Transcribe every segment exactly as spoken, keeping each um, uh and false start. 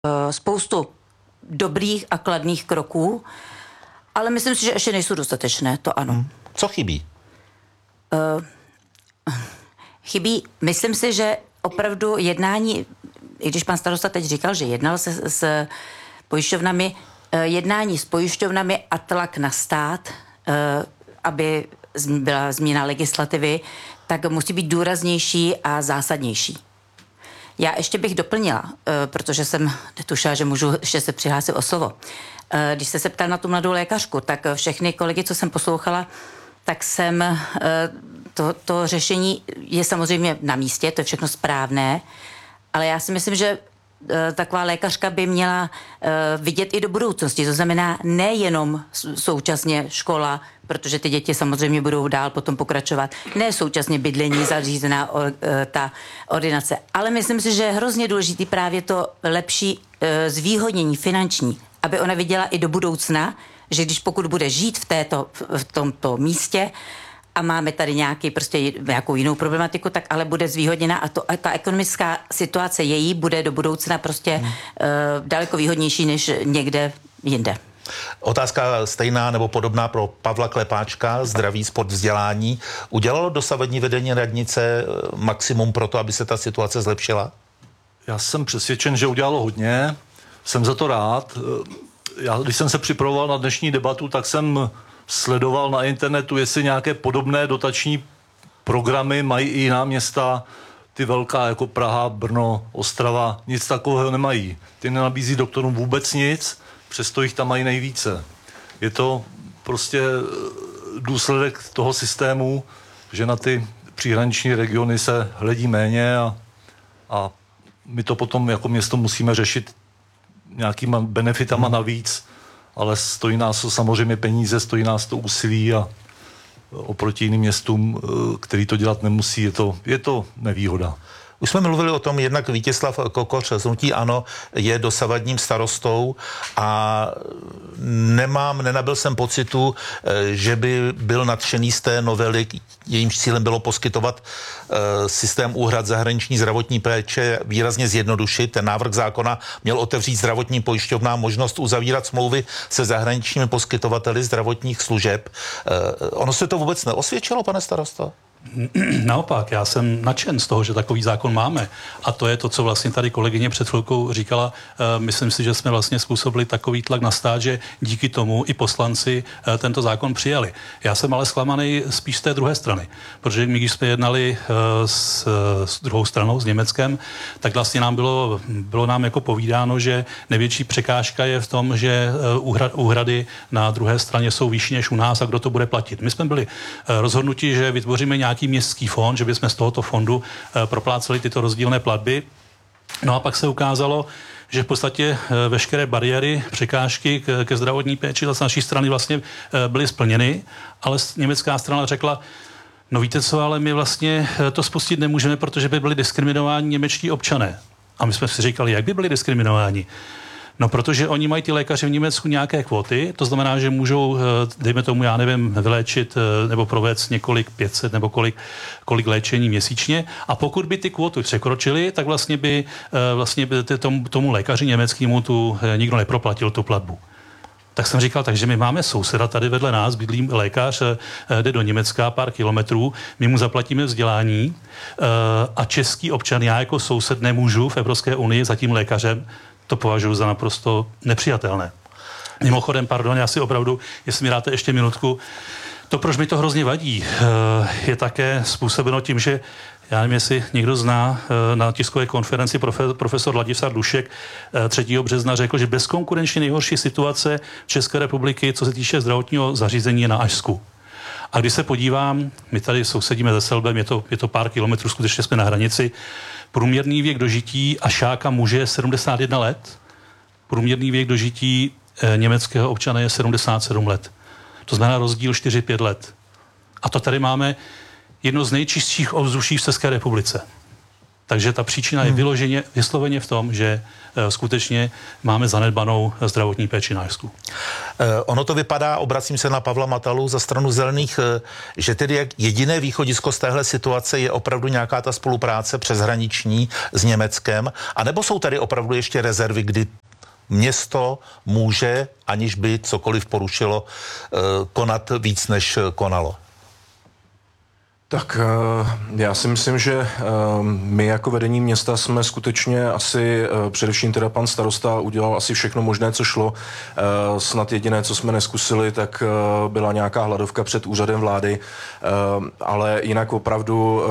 spoustu dobrých a kladných kroků, ale myslím si, že ještě nejsou dostatečné, to ano. Hmm. Co chybí? Uh, chybí, myslím si, že opravdu jednání, i když pan starosta teď říkal, že jednal se s pojišťovnami, jednání s pojišťovnami a tlak na stát, aby byla změna legislativy, tak musí být důraznější a zásadnější. Já ještě bych doplnila, protože jsem netušila, že můžu ještě se přihlásit o slovo. Když jste se ptal na tu mladou lékařku, tak všechny kolegy, co jsem poslouchala, tak jsem, to, to řešení je samozřejmě na místě, to je všechno správné, ale já si myslím, že taková lékařka by měla vidět i do budoucnosti. To znamená nejenom současně škola, protože ty děti samozřejmě budou dál potom pokračovat, ne současně bydlení, zařízená ta ordinace, ale myslím si, že je hrozně důležitý právě to lepší zvýhodnění finanční, aby ona viděla i do budoucna, že když pokud bude žít v, této, v tomto místě a máme tady nějaký, prostě nějakou jinou problematiku, tak ale bude zvýhodněna a, to, a ta ekonomická situace její bude do budoucna prostě hmm. uh, daleko výhodnější než někde jinde. Otázka stejná nebo podobná pro Pavla Klepáčka, zdraví, sport, vzdělání. Udělalo dosavadní vedení radnice maximum pro to, aby se ta situace zlepšila? Já jsem přesvědčen, že udělalo hodně. Jsem za to rád. Já, když jsem se připravoval na dnešní debatu, tak jsem sledoval na internetu, jestli nějaké podobné dotační programy mají i jiná města, ty velká jako Praha, Brno, Ostrava, nic takového nemají. Ty nenabízí doktorům vůbec nic, přesto jich tam mají nejvíce. Je to prostě důsledek toho systému, že na ty příhraniční regiony se hledí méně a, a my to potom jako město musíme řešit nějakýma benefitama navíc, ale stojí nás to samozřejmě peníze, stojí nás to úsilí a oproti jiným městům, který to dělat nemusí, je to, je to nevýhoda. Už jsme mluvili o tom, jednak Vítězslav Kokoř z hnutí ANO je dosavadním starostou a nemám, nenabil jsem pocitu, že by byl nadšený z té novely, jejímž cílem bylo poskytovat systém úhrad zahraniční zdravotní péče, výrazně zjednodušit. Ten návrh zákona měl otevřít zdravotním pojišťovnám možnost uzavírat smlouvy se zahraničními poskytovateli zdravotních služeb. Ono se to vůbec neosvědčilo, pane starosto? Naopak, já jsem nadšen z toho, že takový zákon máme. A to je to, co vlastně tady kolegyně před chvilkou říkala. Myslím si, že jsme vlastně způsobili takový tlak na stát, že díky tomu i poslanci tento zákon přijali. Já jsem ale zklamaný spíš z té druhé strany, protože my, když jsme jednali s, s druhou stranou, s Německem, tak vlastně nám bylo, bylo nám jako povídáno, že největší překážka je v tom, že úhrad, úhrady na druhé straně jsou vyšší než u nás a kdo to bude platit. My jsme byli rozhodnuti, že vytvoříme nějaký nějaký městský fond, že bychom z tohoto fondu e, propláceli tyto rozdílné platby. No a pak se ukázalo, že v podstatě e, veškeré bariéry, překážky k, ke zdravotní péči z naší strany vlastně e, byly splněny, ale německá strana řekla, no víte co, ale my vlastně e, to spustit nemůžeme, protože by byli diskriminováni němečtí občané. A my jsme si říkali, jak by byli diskriminováni? No, protože oni mají ty lékaři v Německu nějaké kvóty, to znamená, že můžou, dejme tomu, já nevím, vyléčit nebo provést několik pět set nebo kolik, kolik léčení měsíčně a pokud by ty kvóty překročily, tak vlastně by, vlastně by tomu, tomu lékaři německému tu nikdo neproplatil tu platbu. Tak jsem říkal, takže my máme souseda tady vedle nás, bydlí lékař, jde do Německa pár kilometrů, my mu zaplatíme vzdělání a český občan, já jako soused nemůžu v Evropské unii za tím lékařem. To považuji za naprosto nepřijatelné. Mimochodem, pardon, já si opravdu, jestli mi dáte ještě minutku, to, proč mi to hrozně vadí, je také způsobeno tím, že já nevím, jestli někdo zná, na tiskové konferenci profesor Ladislav Dušek třetího března řekl, že bezkonkurenčně nejhorší situace České republiky, co se týče zdravotního zařízení, je na Ašsku. A když se podívám, my tady sousedíme se Selbem, je to, je to pár kilometrů, skutečně jsme na hranici, průměrný věk dožití Ašáka muže je sedmdesát jedna let, průměrný věk dožití e, německého občana je sedmdesát sedm let. To znamená rozdíl čtyři pět let. A to tady máme jedno z nejčistších ovzduší v České republice. Takže ta příčina je vyloženě, vysloveně v tom, že e, skutečně máme zanedbanou zdravotní péči na Ježsku. E, ono to vypadá, obracím se na Pavla Matalu za stranu Zelených, e, že tedy jak jediné východisko z téhle situace je opravdu nějaká ta spolupráce přeshraniční s Německem, anebo jsou tady opravdu ještě rezervy, kdy město může, aniž by cokoliv porušilo, e, konat víc, než konalo? Tak já si myslím, že my jako vedení města jsme skutečně asi, především teda pan starosta udělal asi všechno možné, co šlo. Snad jediné, co jsme neskusili, tak byla nějaká hladovka před úřadem vlády, ale jinak opravdu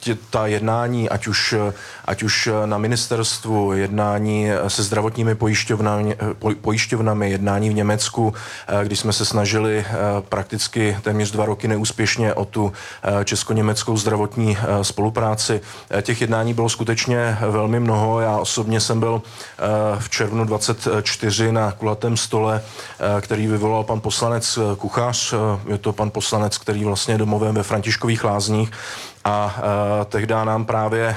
ta jednání, ať už, ať už na ministerstvu, jednání se zdravotními pojišťovnami, pojišťovnami, jednání v Německu, když jsme se snažili prakticky téměř dva roky neúspěšně o tu českou německou zdravotní spolupráci. Těch jednání bylo skutečně velmi mnoho. Já osobně jsem byl v červnu dvacet čtyři na kulatém stole, který vyvolal pan poslanec Kuchař. Je to pan poslanec, který vlastně je domovem ve Františkových Lázních a tehdy nám právě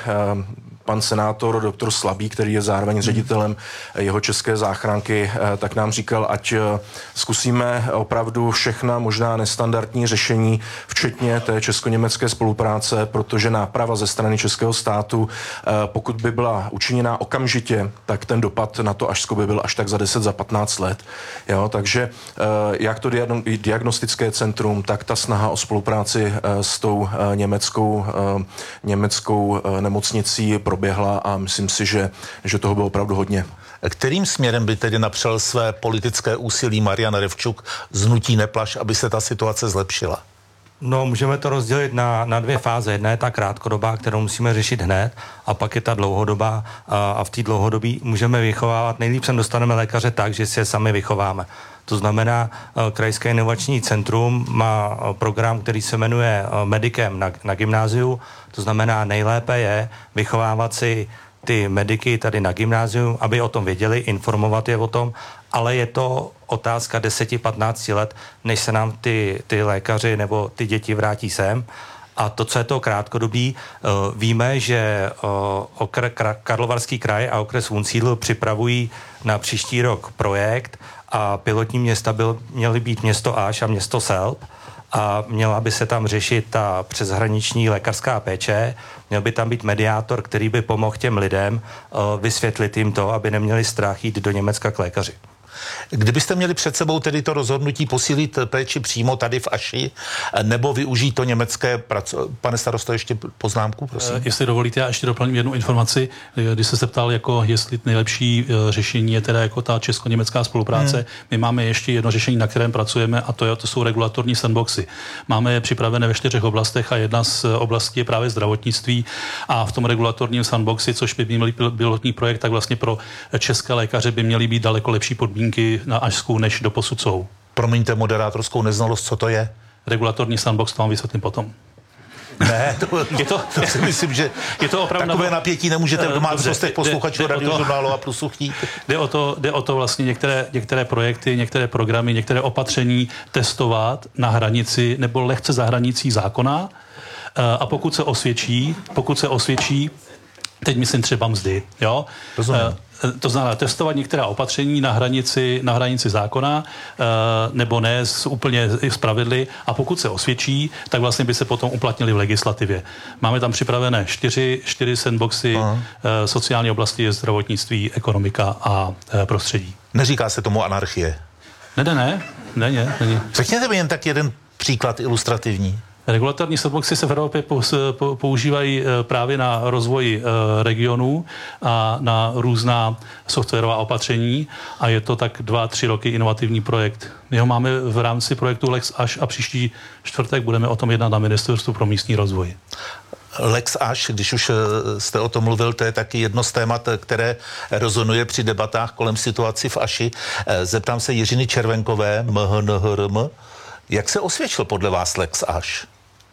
pan senátor doktor Slabý, který je zároveň ředitelem jeho české záchranky, tak nám říkal, ať zkusíme opravdu všechna možná nestandardní řešení, včetně té česko-německé spolupráce, protože náprava ze strany českého státu, pokud by byla učiněná okamžitě, tak ten dopad na to Ažsko by byl až tak za deset, za patnáct let. Jo, takže jak to diagnostické centrum, tak ta snaha o spolupráci s tou německou, německou nemocnicí proběhla a myslím si, že, že toho bylo opravdu hodně. Kterým směrem by tedy napřel své politické úsilí Marian Revčuk z hnutí Neplaš, aby se ta situace zlepšila? No, můžeme to rozdělit na, na dvě fáze. Jedna je ta krátkodobá, kterou musíme řešit hned, a pak je ta dlouhodobá. A, a v té dlouhodobí můžeme vychovávat. Nejlíp sem dostaneme lékaře tak, že si je sami vychováme. To znamená, Krajské inovační centrum má program, který se jmenuje Medikem na, na gymnáziu. To znamená, nejlépe je vychovávat si ty mediky tady na gymnáziu, aby o tom věděli, informovat je o tom, ale je to otázka deset až patnáct let, než se nám ty, ty lékaři nebo ty děti vrátí sem. A to, co je to krátkodobí, víme, že okr, Karlovarský kraj a okres Wunsiedl připravují na příští rok projekt a pilotní města byl, měly být město Aš a město Selb a měla by se tam řešit ta přeshraniční lékařská péče, měl by tam být mediátor, který by pomohl těm lidem vysvětlit jim to, aby neměli strach jít do Německa k lékaři. Kdybyste měli před sebou tedy to rozhodnutí posílit péči přímo tady v Aši, nebo využít to německé praco... Pane starosto, ještě poznámku, prosím. E, jestli dovolíte, já ještě doplním jednu informaci. Když jste se ptal, jako jestli nejlepší e, řešení je teda jako ta česko-německá spolupráce, hmm. my máme ještě jedno řešení, na kterém pracujeme, a to, je, to jsou regulatorní sandboxy. Máme je připravené ve čtyřech oblastech a jedna z oblastí je právě zdravotnictví a v tom regulatorním sandboxy, což by měl pilotní projekt, tak vlastně pro české lékaře by měly být daleko lepší podmínky na Ažsku, než doposud jsou. Promiňte moderátorskou neznalost, co to je? Regulatorní sandbox, to vám vysvětlím potom. Ne, to, je to, to si myslím, že je to opravdu takové napětí nemůžete v domácnostech posluchačů Radiožurnálu a Plusu chtít. Jde o to, jde o to vlastně některé, některé projekty, některé programy, některé opatření testovat na hranici nebo lehce za hranicí zákona a pokud se osvědčí, pokud se osvědčí, teď myslím třeba mzdy, jo? Rozumím. To znamená testovat některá opatření na hranici, na hranici zákona, nebo ne s úplně spravedli, a pokud se osvědčí, tak vlastně by se potom uplatnili v legislativě. Máme tam připravené čtyři, čtyři sandboxy, Aha. sociální oblasti, zdravotnictví, ekonomika a prostředí. Neříká se tomu anarchie? Ne, ne, ne, ne, ne, ne. Řekněte mi jen tak jeden příklad ilustrativní. Regulatorní sandboxy se v Evropě používají právě na rozvoj regionů a na různá softwarová opatření a je to tak dva, tři roky inovativní projekt. My ho máme v rámci projektu Lex Aš a příští čtvrtek budeme o tom jednat na Ministerstvu pro místní rozvoj. Lex Aš, když už jste o tom mluvil, to je taky jedno z témat, které rezonuje při debatách kolem situaci v Aši. Zeptám se Jiřiny Červenkové, M H N H R M, jak se osvědčil podle vás Lex Aš?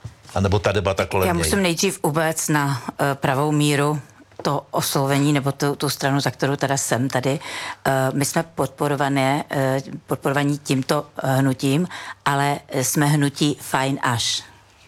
A nebo ta debata kolem Já něj? musím nejdřív uvést na uh, pravou míru to oslovení, nebo tu, tu stranu, za kterou teda jsem tady. Uh, my jsme podporované, uh, podporovaní tímto uh, hnutím, ale jsme hnutí Fajn Aš.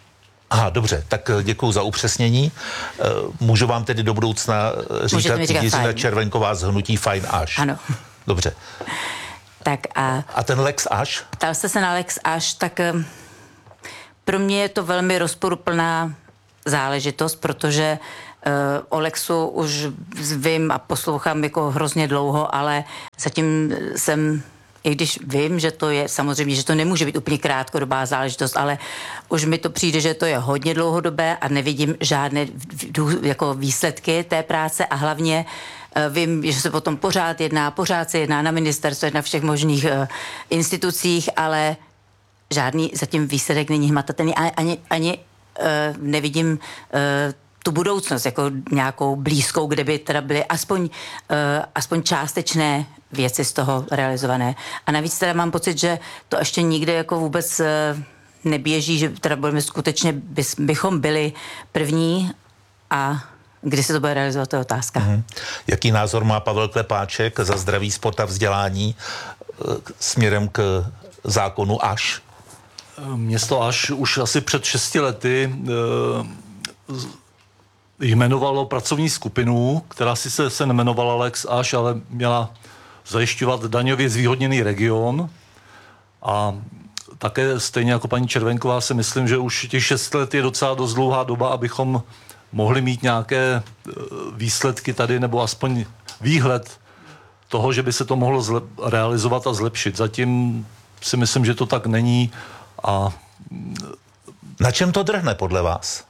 Aha, dobře, tak děkuji za upřesnění. Můžu vám tedy do budoucna říkat, říkat Jiřina Červenková z hnutí Fajn až. Ano. Dobře. Tak a... A ten Lex až? Ptal jste se na Lex až, tak pro mě je to velmi rozporuplná záležitost, protože uh, o Lexu už vím a poslouchám jako hrozně dlouho, ale zatím jsem, i když vím, že to je samozřejmě, že to nemůže být úplně krátkodobá záležitost, ale už mi to přijde, že to je hodně dlouhodobé a nevidím žádné jako výsledky té práce a hlavně uh, vím, že se potom pořád jedná, pořád se jedná na ministerstvu, na všech možných uh, institucích, ale žádný zatím výsledek není hmatatelný, ani, ani, ani uh, nevidím uh, tu budoucnost jako nějakou blízkou, kde by teda byly aspoň, uh, aspoň částečné věci z toho realizované. A navíc teda mám pocit, že to ještě nikde jako vůbec uh, neběží, že teda budeme skutečně, bys, bychom byli první a kdy se to bude realizovat, to je otázka. Mm-hmm. Jaký názor má Pavel Klepáček za zdravý sport a vzdělání uh, směrem k zákonu až? Město Aš už asi před šesti lety e, jmenovalo pracovní skupinu, která si se, se nemenovala Lex Aš, ale měla zajišťovat daňově zvýhodněný region. A také stejně jako paní Červenková si myslím, že už těch šest let je docela dost dlouhá doba, abychom mohli mít nějaké výsledky tady, nebo aspoň výhled toho, že by se to mohlo zle- realizovat a zlepšit. Zatím si myslím, že to tak není. A na čem to drhne podle vás?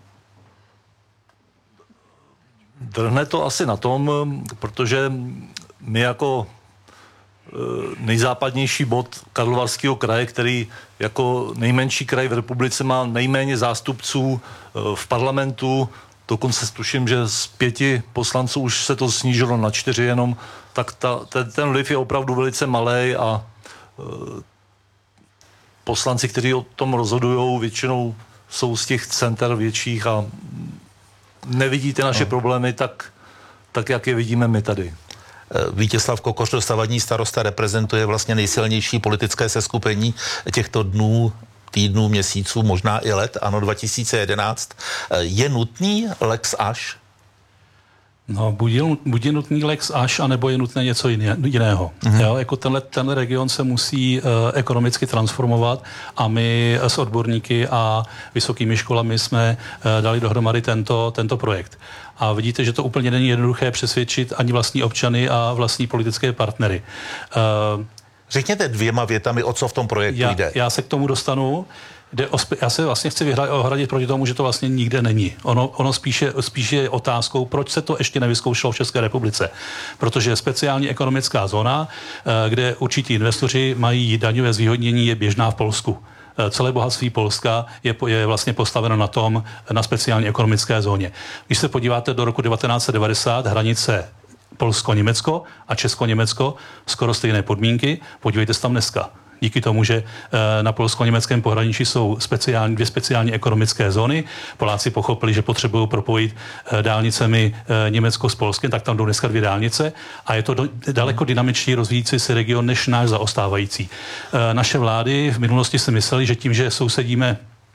Drhne to asi na tom, protože my jako nejzápadnější bod Karlovarského kraje, který jako nejmenší kraj v republice má nejméně zástupců v parlamentu, dokonce tuším, že z pěti poslanců už se to snížilo na čtyři jenom, tak ta, ten, ten vliv je opravdu velice malej a poslanci, kteří o tom rozhodujou, většinou jsou z těch center větších a nevidíte naše no. problémy tak, tak, jak je vidíme my tady. Vítězslav Kokoř, dosavadní starosta, reprezentuje vlastně nejsilnější politické seskupení těchto dnů, týdnů, měsíců, možná i let, ano, dva tisíce jedenáct. Je nutný Lex Aš? No, buď je, buď je nutný Lex Aš, anebo je nutné něco jiné, jiného. Mm-hmm. Jo, jako tenhle, ten region se musí uh, ekonomicky transformovat a my s odborníky a vysokými školami jsme uh, dali dohromady tento, tento projekt. A vidíte, že to úplně není jednoduché přesvědčit ani vlastní občany a vlastní politické partnery. Uh, Řekněte dvěma větami, o co v tom projektu já, jde. Já se k tomu dostanu. Jde o spe- já se vlastně chci ohradit proti tomu, že to vlastně nikde není. Ono, ono spíše, spíše je otázkou, proč se to ještě nevyzkoušelo v České republice. Protože speciální ekonomická zóna, kde určití investoři mají daňové zvýhodnění, je běžná v Polsku. Celé bohatství Polska je, je vlastně postaveno na tom, na speciální ekonomické zóně. Když se podíváte do roku devatenáct set devadesát, hranice Polsko-Německo a Česko-Německo, skoro stejné podmínky, podívejte se tam dneska. Díky tomu, že na polsko-německém pohraničí jsou speciální, dvě speciální ekonomické zóny. Poláci pochopili, že potřebují propojit dálnicemi Německo s Polskem, tak tam jdou dneska dvě dálnice a je to do, daleko dynamičtěji rozvíjící se region než náš zaostávající. Naše vlády v minulosti si mysleli, že tím, že sousedíme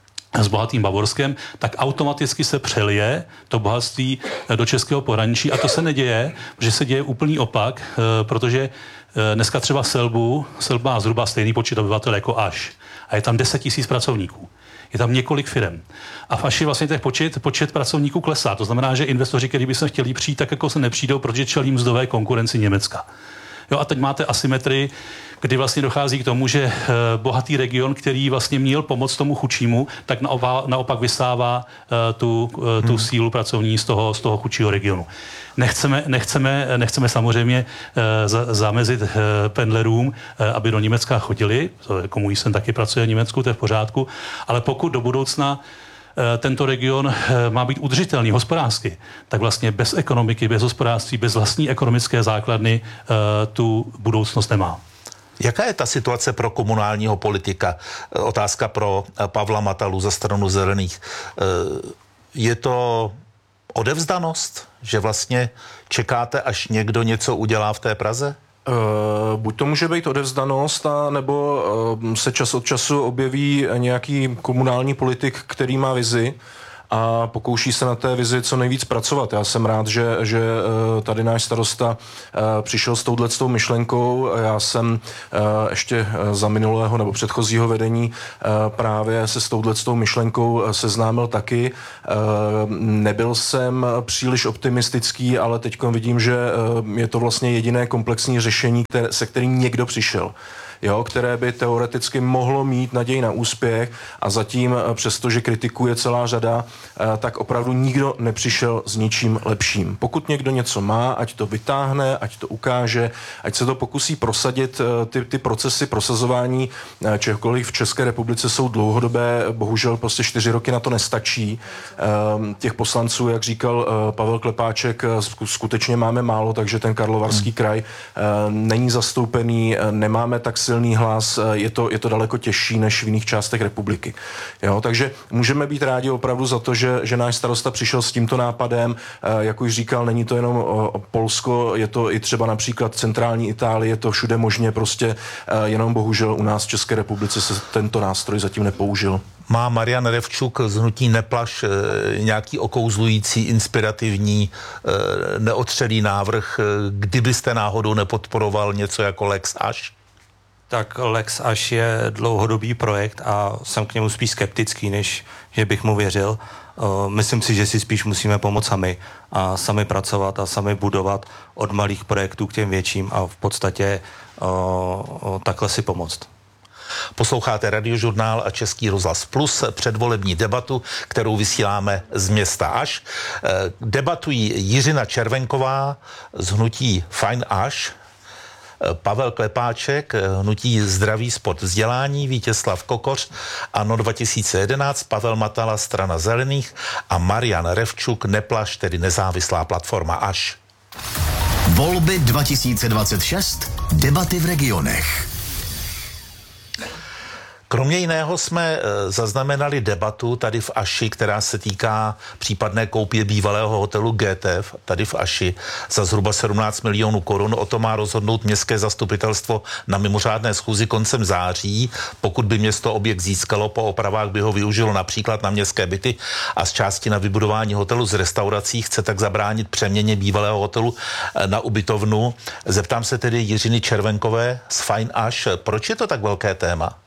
s bohatým Bavorskem, tak automaticky se přelije to bohatství do českého pohraničí a to se neděje, že se děje úplný opak, protože dneska třeba Selbu, Selb má zhruba stejný počet obyvatel jako Aš a je tam deset tisíc pracovníků. Je tam několik firem. A v Aši vlastně ten počet, počet pracovníků klesá. To znamená, že investoři, kteří by se chtěli přijít, tak jako se nepřijdou, protože čelí mzdové konkurenci Německa. Jo, a teď máte asymetrii, kdy vlastně dochází k tomu, že uh, bohatý region, který vlastně měl pomoct tomu chudšímu, tak naopak, naopak vystává uh, tu, uh, tu hmm. sílu pracovní z toho, z toho chudšího regionu. Nechceme, nechceme, nechceme samozřejmě uh, za, zamezit uh, pendlerům, uh, aby do Německa chodili, to jako můj syn taky pracuje v Německu, to je v pořádku, ale pokud do budoucna tento region má být udržitelný hospodářsky, tak vlastně bez ekonomiky, bez hospodářství, bez vlastní ekonomické základny tu budoucnost nemá. Jaká je ta situace pro komunálního politika? Otázka pro Pavla Matalu za stranu Zelených. Je to odevzdanost, že vlastně čekáte, až někdo něco udělá v té Praze? Uh, buď to může být odevzdanost, a nebo uh, se čas od času objeví nějaký komunální politik, který má vizi a pokouší se na té vizi co nejvíc pracovat. Já jsem rád, že, že tady náš starosta přišel s touhletou myšlenkou. Já jsem ještě za minulého nebo předchozího vedení právě se s touhletou myšlenkou seznámil taky. Nebyl jsem příliš optimistický, ale teď vidím, že je to vlastně jediné komplexní řešení, které, se kterým někdo přišel. Jo, které by teoreticky mohlo mít naději na úspěch a zatím, přestože kritikuje celá řada, tak opravdu nikdo nepřišel s ničím lepším. Pokud někdo něco má, ať to vytáhne, ať to ukáže, ať se to pokusí prosadit, ty, ty procesy prosazování čehokoliv v České republice jsou dlouhodobé, bohužel prostě čtyři roky na to nestačí. Těch poslanců, jak říkal Pavel Klepáček, skutečně máme málo, takže ten Karlovarský hmm. kraj není zastoupený, nemáme tak silný hlas, je to, je to daleko těžší než v jiných částech republiky. Jo, takže můžeme být rádi opravdu za to, že, že náš starosta přišel s tímto nápadem. Jak už říkal, není to jenom o Polsko, je to i třeba například centrální Itálie, je to všude možně, prostě jenom bohužel u nás v České republice se tento nástroj zatím nepoužil. Má Marian Revčuk z hnutí Neplaš nějaký okouzlující, inspirativní, neotřelý návrh, kdybyste náhodou nepodporoval něco jako Lex Aš? Tak Lex Aš je dlouhodobý projekt a jsem k němu spíš skeptický, než že bych mu věřil. Uh, myslím si, že si spíš musíme pomoct sami a sami pracovat a sami budovat od malých projektů k těm větším a v podstatě uh, uh, takhle si pomoct. Posloucháte Radiožurnál a Český rozhlas Plus, předvolební debatu, kterou vysíláme z města Aš. Debatují Jiřina Červenková z hnutí Fajn Aš, Pavel Klepáček, hnutí Zdraví sport vzdělání, Vítězslav Kokoř, ANO dva tisíce jedenáct, Pavel Matala, Strana zelených a Marian Revčuk, Neplaš, tedy nezávislá platforma Aš. Volby dva tisíce dvacet šest, debaty v regionech. Kromě jiného jsme zaznamenali debatu tady v Aši, která se týká případné koupě bývalého hotelu G T F tady v Aši za zhruba sedmnáct milionů korun. O tom má rozhodnout městské zastupitelstvo na mimořádné schůzi koncem září. Pokud by město objekt získalo, po opravách by ho využilo například na městské byty a z části na vybudování hotelu z restaurací. Chce tak zabránit přeměně bývalého hotelu na ubytovnu. Zeptám se tedy Jiřiny Červenkové z Fajn Aš, proč je to tak velké téma?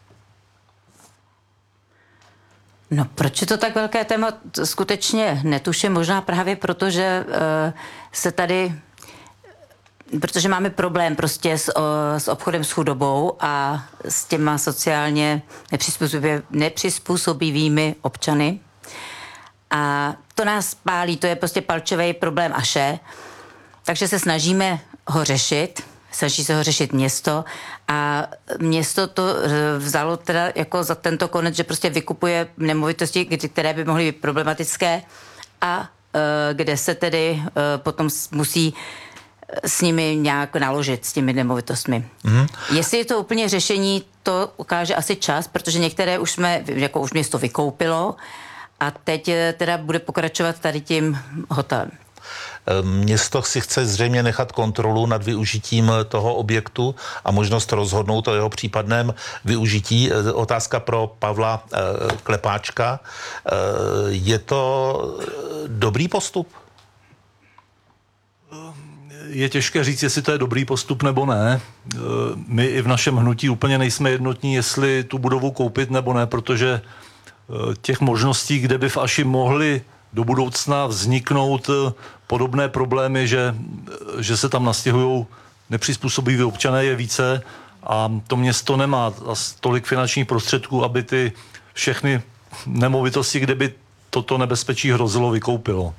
No, proč je to tak velké téma? Skutečně netuším, možná právě proto, že uh, se tady, protože máme problém prostě s, uh, s obchodem s chudobou a s těma sociálně nepřizpůsobivý, nepřizpůsobivými občany. A to nás pálí, to je prostě palčový problém Aše, takže se snažíme ho řešit. Snaží se ho řešit město a město to vzalo teda jako za tento konec, že prostě vykupuje nemovitosti, které by mohly být problematické a e, kde se tedy e, potom musí s nimi nějak naložit, s těmi nemovitostmi. Mm. Jestli je to úplně řešení, to ukáže asi čas, protože některé už jsme, jako už město vykoupilo a teď teda bude pokračovat tady tím hotelem. Město si chce zřejmě nechat kontrolu nad využitím toho objektu a možnost rozhodnout o jeho případném využití. Otázka pro Pavla Klepáčka. Je to dobrý postup? Je těžké říct, jestli to je dobrý postup nebo ne. My i v našem hnutí úplně nejsme jednotní, jestli tu budovu koupit nebo ne, protože těch možností, kde by v Aši mohli do budoucna vzniknout podobné problémy, že, že se tam nastěhují nepřizpůsobiví občané, je více a to město nemá tolik finančních prostředků, aby ty všechny nemovitosti, kde by toto nebezpečí hrozilo, vykoupilo.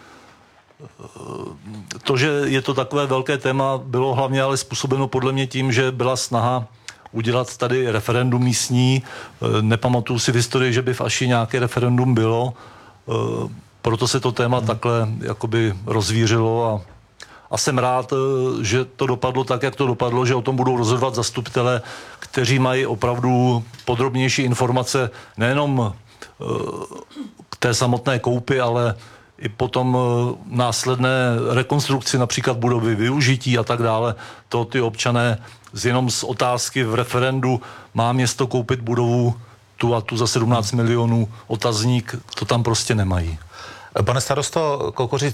To, že je to takové velké téma, bylo hlavně ale způsobeno podle mě tím, že byla snaha udělat tady referendum místní. Nepamatuju si v historii, že by v Aši nějaké referendum bylo. Proto se to téma hmm. takhle jakoby rozvířilo a, a jsem rád, že to dopadlo tak, jak to dopadlo, že o tom budou rozhodovat zastupitelé, kteří mají opravdu podrobnější informace nejenom k té samotné koupi, ale i potom následné rekonstrukci například budovy, využití a tak dále, to ty občané jenom z otázky v referendu, má město koupit budovu tu a tu za sedmnáct milionů, otazník, to tam prostě nemají. Pane starosto Kokoři,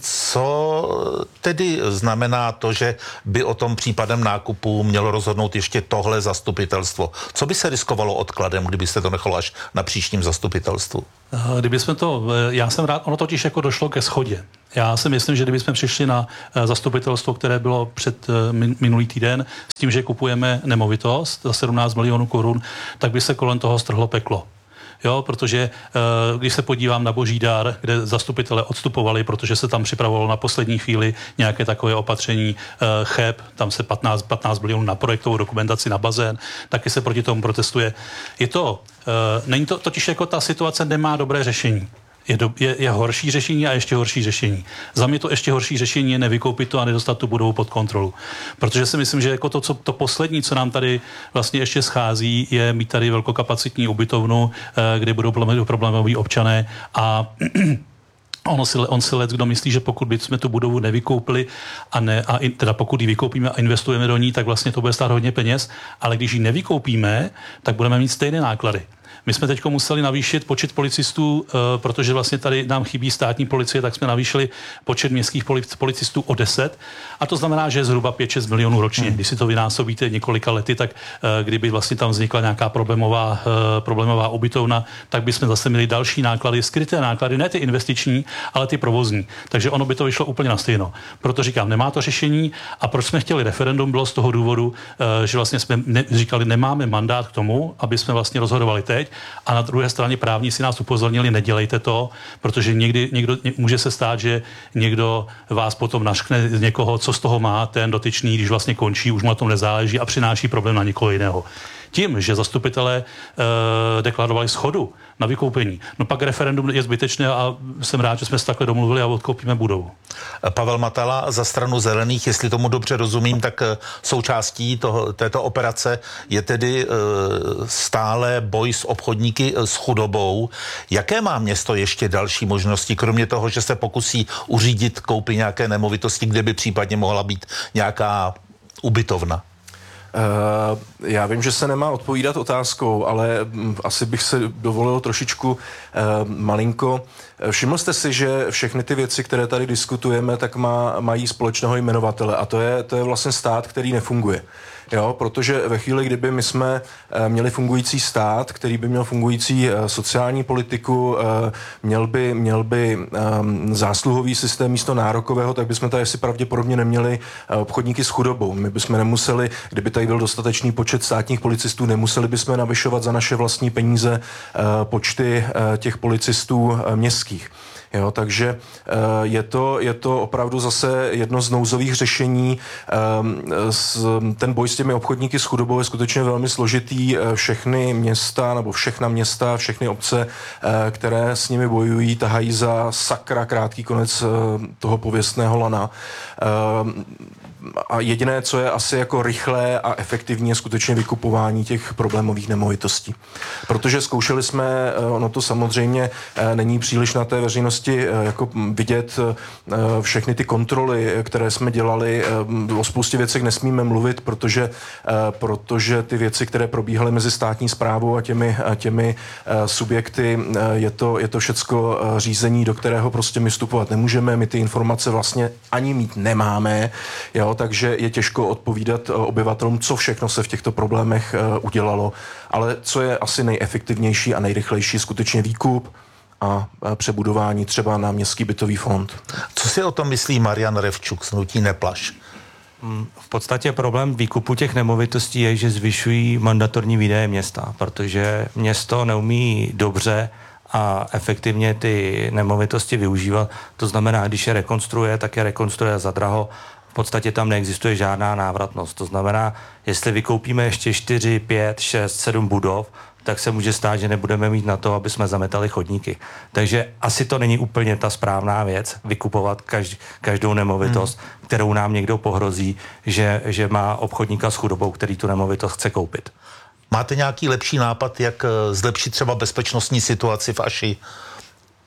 co tedy znamená to, že by o tom případem nákupu mělo rozhodnout ještě tohle zastupitelstvo? Co by se riskovalo odkladem, kdybyste to nechalo až na příštím zastupitelstvu? Kdybychom to, já jsem rád, ono totiž jako došlo ke shodě. Já si myslím, že kdybychom přišli na zastupitelstvo, které bylo před minulý týden, s tím, že kupujeme nemovitost za sedmnáct milionů korun, tak by se kolem toho strhlo peklo. Jo, protože když se podívám na Boží dar, kde zastupitelé odstupovali, protože se tam připravovalo na poslední chvíli nějaké takové opatření Ch E P, tam se patnáct milionů na projektovou dokumentaci na bazén, taky se proti tomu protestuje. Je to, není to, totiž jako ta situace nemá dobré řešení. Je, do, je, je horší řešení a ještě horší řešení. Za mě to ještě horší řešení je nevykoupit to a nedostat tu budovu pod kontrolu. Protože si myslím, že jako to, co, to poslední, co nám tady vlastně ještě schází, je mít tady velkokapacitní ubytovnu, kde budou problémoví občané a Ono si, on si let, kdo myslí, že pokud bychom tu budovu nevykoupili a, ne, a in, teda pokud ji vykoupíme a investujeme do ní, tak vlastně to bude stát hodně peněz, ale když ji nevykoupíme, tak budeme mít stejné náklady. My jsme teď museli navýšit počet policistů, protože vlastně tady nám chybí státní policie, tak jsme navýšili počet městských policistů o deset. A to znamená, že je zhruba pět šest milionů ročně. Hmm. Když si to vynásobíte několika lety, tak kdyby vlastně tam vznikla nějaká problémová, problémová ubytovna, tak bychom zase měli další náklady, skryté náklady, ne ty investiční, ale ty provozní. Takže ono by to vyšlo úplně na stejno. Proto říkám, nemá to řešení. A proč jsme chtěli referendum, bylo z toho důvodu, že vlastně jsme ne, říkali, nemáme mandát k tomu, aby jsme vlastně rozhodovali teď. A na druhé straně právníci nás upozornili, nedělejte to, protože někdy někdo, může se stát, že někdo vás potom naškne z někoho, co z toho má ten dotyčný, když vlastně končí, už mu na tom nezáleží a přináší problém na někoho jiného. Tím, že zastupitelé e, deklarovali shodu na vykoupení, no pak referendum je zbytečné a jsem rád, že jsme se takhle domluvili a odkoupíme budovu. Pavel Matala za stranu Zelených, jestli tomu dobře rozumím, tak součástí toho, této operace je tedy e, stále boj s obchodníky s chudobou. Jaké má město ještě další možnosti, kromě toho, že se pokusí uřídit koupy nějaké nemovitosti, kde by případně mohla být nějaká ubytovna? Uh, já vím, že se nemá odpovídat otázkou, ale m, asi bych se dovolil trošičku uh, malinko. Všiml jste si, že všechny ty věci, které tady diskutujeme, tak má, mají společného jmenovatele a to je, to je vlastně stát, který nefunguje. Jo, protože ve chvíli, kdyby my jsme měli fungující stát, který by měl fungující sociální politiku, měl by, měl by zásluhový systém místo nárokového, tak bychom tady asi pravděpodobně neměli obchodníky s chudobou. My bychom nemuseli, kdyby tady byl dostatečný počet státních policistů, nemuseli bychom navyšovat za naše vlastní peníze počty těch policistů městských. Jo, takže je to, je to opravdu zase jedno z nouzových řešení. Ten boj s těmi obchodníky s chudobou je skutečně velmi složitý. Všechny města nebo všechna města, všechny obce, které s nimi bojují, tahají za sakra krátký konec toho pověstného lana. A jediné, co je asi jako rychlé a efektivní, je skutečně vykupování těch problémových nemovitostí. Protože zkoušeli jsme, ono to samozřejmě není příliš na té veřejnosti jako vidět všechny ty kontroly, které jsme dělali. O spoustě věcech nesmíme mluvit, protože, protože ty věci, které probíhaly mezi státní správou a těmi, těmi subjekty, je to, je to všecko řízení, do kterého prostě my vstupovat nemůžeme. My ty informace vlastně ani mít nemáme, jo, takže je těžko odpovídat obyvatelům, co všechno se v těchto problémech udělalo. Ale co je asi nejefektivnější a nejrychlejší, skutečně výkup a přebudování třeba na městský bytový fond. Co si o tom myslí Marian Revčuk z hnutí Neplaš? V podstatě problém výkupu těch nemovitostí je, že zvyšují mandatorní výdaje města, protože město neumí dobře a efektivně ty nemovitosti využívat. To znamená, když je rekonstruuje, tak je rekonstruuje za draho. V podstatě tam neexistuje žádná návratnost. To znamená, jestli vykoupíme ještě čtyři, pět, šest, sedm budov, tak se může stát, že nebudeme mít na to, aby jsme zametali chodníky. Takže asi to není úplně ta správná věc, vykupovat každý, každou nemovitost, hmm. kterou nám někdo pohrozí, že, že má obchodníka s chudobou, který tu nemovitost chce koupit. Máte nějaký lepší nápad, jak zlepšit třeba bezpečnostní situaci v Aši?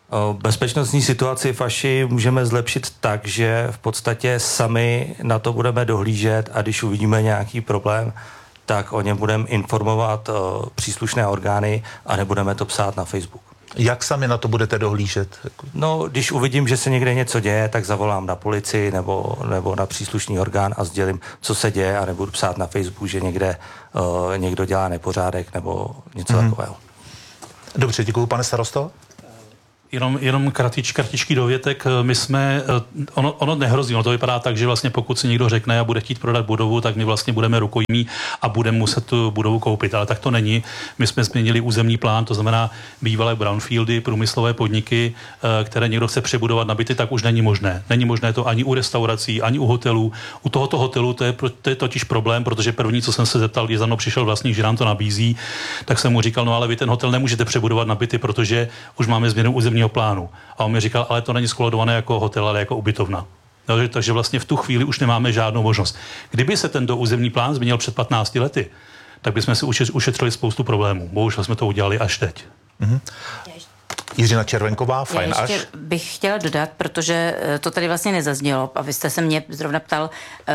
Bezpečnostní situaci v Aši můžeme zlepšit tak, že v podstatě sami na to budeme dohlížet a když uvidíme nějaký problém, tak o něm budeme informovat příslušné orgány a nebudeme to psát na Facebook. Jak sami na to budete dohlížet? No, když uvidím, že se někde něco děje, tak zavolám na policii nebo, nebo na příslušný orgán a sdělím, co se děje a nebudu psát na Facebooku, že někde uh, někdo dělá nepořádek nebo něco mm-hmm. takového. Dobře, děkuji, pane starosto. Jenom, jenom kratič, kratičký dovětek. My jsme, ono, ono nehrozí, ono to vypadá tak, že vlastně pokud si někdo řekne a bude chtít prodat budovu, tak my vlastně budeme rukojmí a budeme muset tu budovu koupit. Ale tak to není. My jsme změnili územní plán, to znamená bývalé brownfieldy, průmyslové podniky, které někdo chce přebudovat na byty, tak už není možné. Není možné to ani u restaurací, ani u hotelů. U tohoto hotelu to je, to je totiž problém, protože první, co jsem se zeptal, když za mnou přišel vlastník, že nám to nabízí, tak jsem mu říkal, no ale vy ten hotel nemůžete přebudovat na byty, protože už máme změnu územního plánu. A on mi říkal, ale to není skolodované jako hotel, ale jako ubytovna. Takže, takže vlastně v tu chvíli už nemáme žádnou možnost. Kdyby se tento územní plán změnil před patnácti lety, tak bychom si ušetřili spoustu problémů. Bohužel jsme to udělali až teď. Mm-hmm. Jiřina Červenková, fajn Já ještě až. bych chtěla dodat, protože to tady vlastně nezaznělo a vy jste se mě zrovna ptal,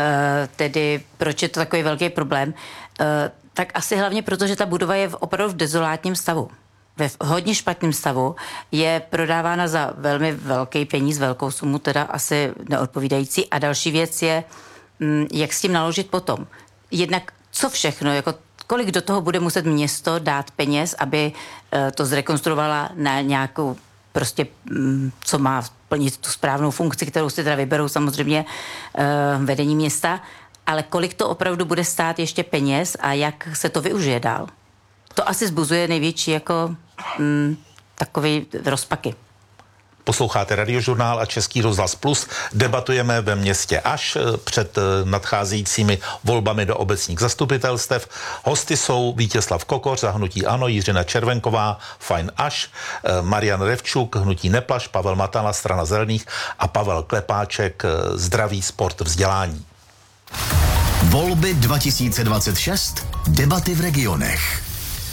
tedy proč je to takový velký problém, tak asi hlavně proto, že ta budova je opravdu v dezolátním stavu. Ve hodně špatném stavu, je prodávána za velmi velký peníz, velkou sumu, teda asi neodpovídající. A další věc je, jak s tím naložit potom. Jednak co všechno, jako kolik do toho bude muset město dát peněz, aby to zrekonstruovala na nějakou prostě, co má plnit tu správnou funkci, kterou si teda vyberou samozřejmě vedení města, ale kolik to opravdu bude stát ještě peněz a jak se to využije dál. To asi zbuzuje největší jako mm, takový rozpaky. Posloucháte Radiožurnál a Český rozhlas Plus. Debatujeme ve městě Aš před nadcházejícími volbami do obecních zastupitelstev. Hosty jsou Vítězslav Kokoř za hnutí ANO, Jiřina Červenková, fajn Aš, Marian Revčuk, hnutí Neplaš, Pavel Matala, strana Zelených a Pavel Klepáček, zdraví, sport, vzdělání. Volby dva tisíce dvacet šest. Debaty v regionech.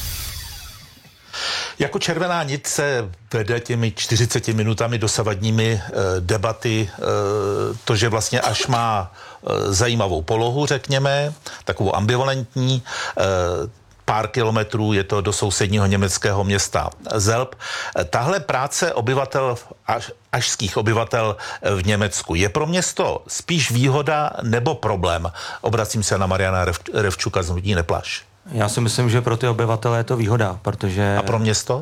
Jako červená nit se vede těmi čtyřiceti minutami dosavadními e, debaty e, to, že vlastně Aš má e, zajímavou polohu, řekněme, takovou ambivalentní. E, pár kilometrů je to do sousedního německého města Zelb. E, tahle práce obyvatel, až, ašských obyvatel v Německu je pro město spíš výhoda nebo problém? Obracím se na Mariana Rev, Revčuka z hnutí Neplaš. Já si myslím, že pro ty obyvatele je to výhoda, protože... A pro město?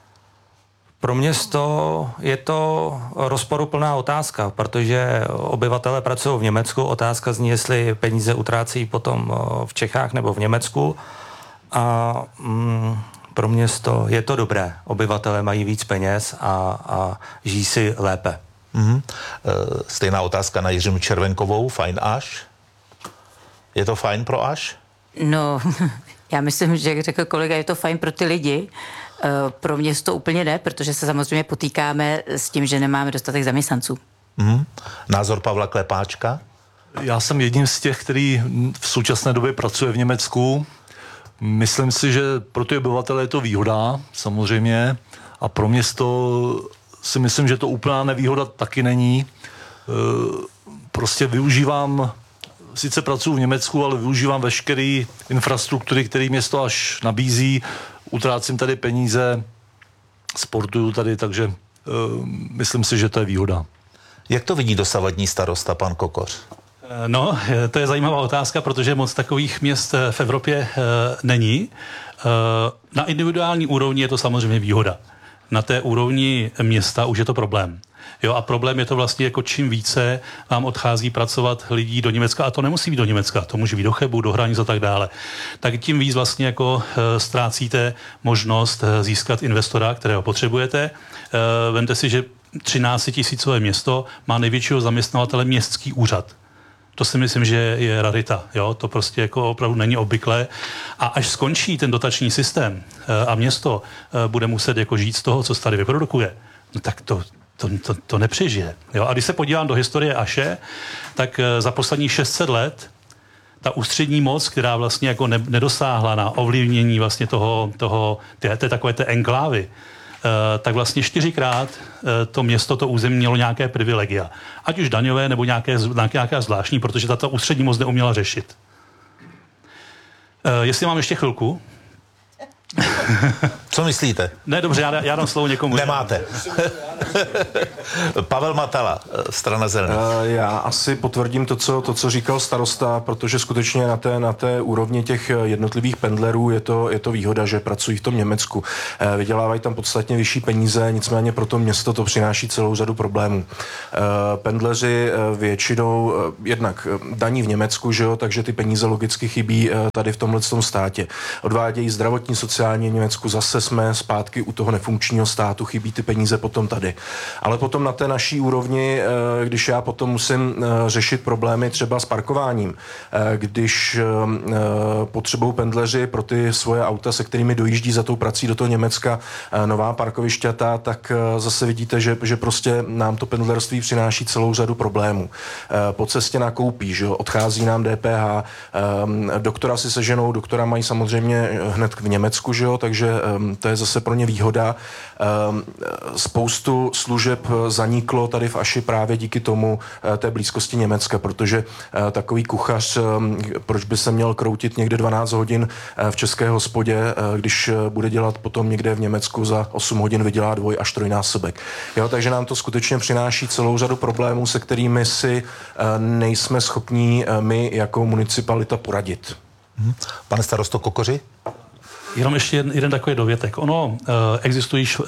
Pro město je to rozporuplná otázka, protože obyvatele pracují v Německu. Otázka zní, jestli peníze utrácí potom v Čechách nebo v Německu. A mm, pro město je to dobré. Obyvatele mají víc peněz a, a žijí si lépe. Mm-hmm. Stejná otázka na Jiřinu Červenkovou. Fajn Aš? Je to fajn pro Aš? No, já myslím, že jak řekl kolega, je to fajn pro ty lidi. Pro město úplně ne, protože se samozřejmě potýkáme s tím, že nemáme dostatek zaměstnanců. Mm-hmm. Názor Pavla Klepáčka? Já jsem jedním z těch, který v současné době pracuje v Německu. Myslím si, že pro ty obyvatele je to výhoda, samozřejmě. A pro město si myslím, že to úplná nevýhoda taky není. Prostě využívám, sice pracuji v Německu, ale využívám veškeré infrastruktury, které město až nabízí. Utrácím tady peníze, sportuju tady, takže uh, myslím si, že to je výhoda. Jak to vidí dosavadní starosta, pan Kokoř? No, to je zajímavá otázka, protože moc takových měst v Evropě uh, není. Uh, na individuální úrovni je to samozřejmě výhoda. Na té úrovni města už je to problém. Jo, a problém je to vlastně, jako čím více vám odchází pracovat lidí do Německa, a to nemusí být do Německa, to může být do Chebu, do Hranic a tak dále, tak tím víc vlastně jako e, ztrácíte možnost e, získat investora, kterého potřebujete. E, vemte si, že třináctitisícové město má největšího zaměstnavatele městský úřad. To si myslím, že je rarita. Jo? To prostě jako opravdu není obvyklé. A až skončí ten dotační systém e, a město e, bude muset jako žít z toho, co se tady vyprodukuje, no tak to To, to, to nepřežije. Jo? A když se podívám do historie Aše, tak za posledních šest set let ta ústřední moc, která vlastně jako ne, nedosáhla na ovlivnění vlastně toho, toho té, té takové té enklávy, tak vlastně čtyřikrát to město, to území mělo nějaké privilegia. Ať už daňové, nebo nějaké, nějaká zvláštní, protože tato ústřední moc neuměla řešit. Jestli mám ještě chvilku. Co myslíte? Ne, dobře, já, já dám slovo někomu. Nemáte. Pavel Matala, Strana zelených. Já asi potvrdím to, co, to, co říkal starosta, protože skutečně na té, na té úrovni těch jednotlivých pendlerů je to, je to výhoda, že pracují v tom Německu. Vydělávají tam podstatně vyšší peníze, nicméně pro to město to přináší celou řadu problémů. Pendleři většinou jednak daní v Německu, že jo, takže ty peníze logicky chybí tady v tomhle státě. Odvádějí zdravotní, sociální Německu, zase jsme zpátky u toho nefunkčního státu, chybí ty peníze potom tady. Ale potom na té naší úrovni, když já potom musím řešit problémy třeba s parkováním, když potřebují pendleři pro ty svoje auta, se kterými dojíždí za tou prací do toho Německa, nová parkovišťata, tak zase vidíte, že, že prostě nám to pendlerství přináší celou řadu problémů. Po cestě nakoupí, že jo, odchází nám D P H, doktora si seženou, doktora mají samozřejmě hned v Německu, že jo, takže to je zase pro ně výhoda. Spoustu služeb zaniklo tady v Aši právě díky tomu té blízkosti Německa, protože takový kuchař, proč by se měl kroutit někde dvanáct hodin v české hospodě, když bude dělat potom někde v Německu za osm hodin vydělá dvoj až trojnásobek. Jo, takže nám to skutečně přináší celou řadu problémů, se kterými si nejsme schopní my jako municipalita poradit. Pane starosto Kokoři? Jenom ještě jeden, jeden takový dovětek. Ono e, existují š, e,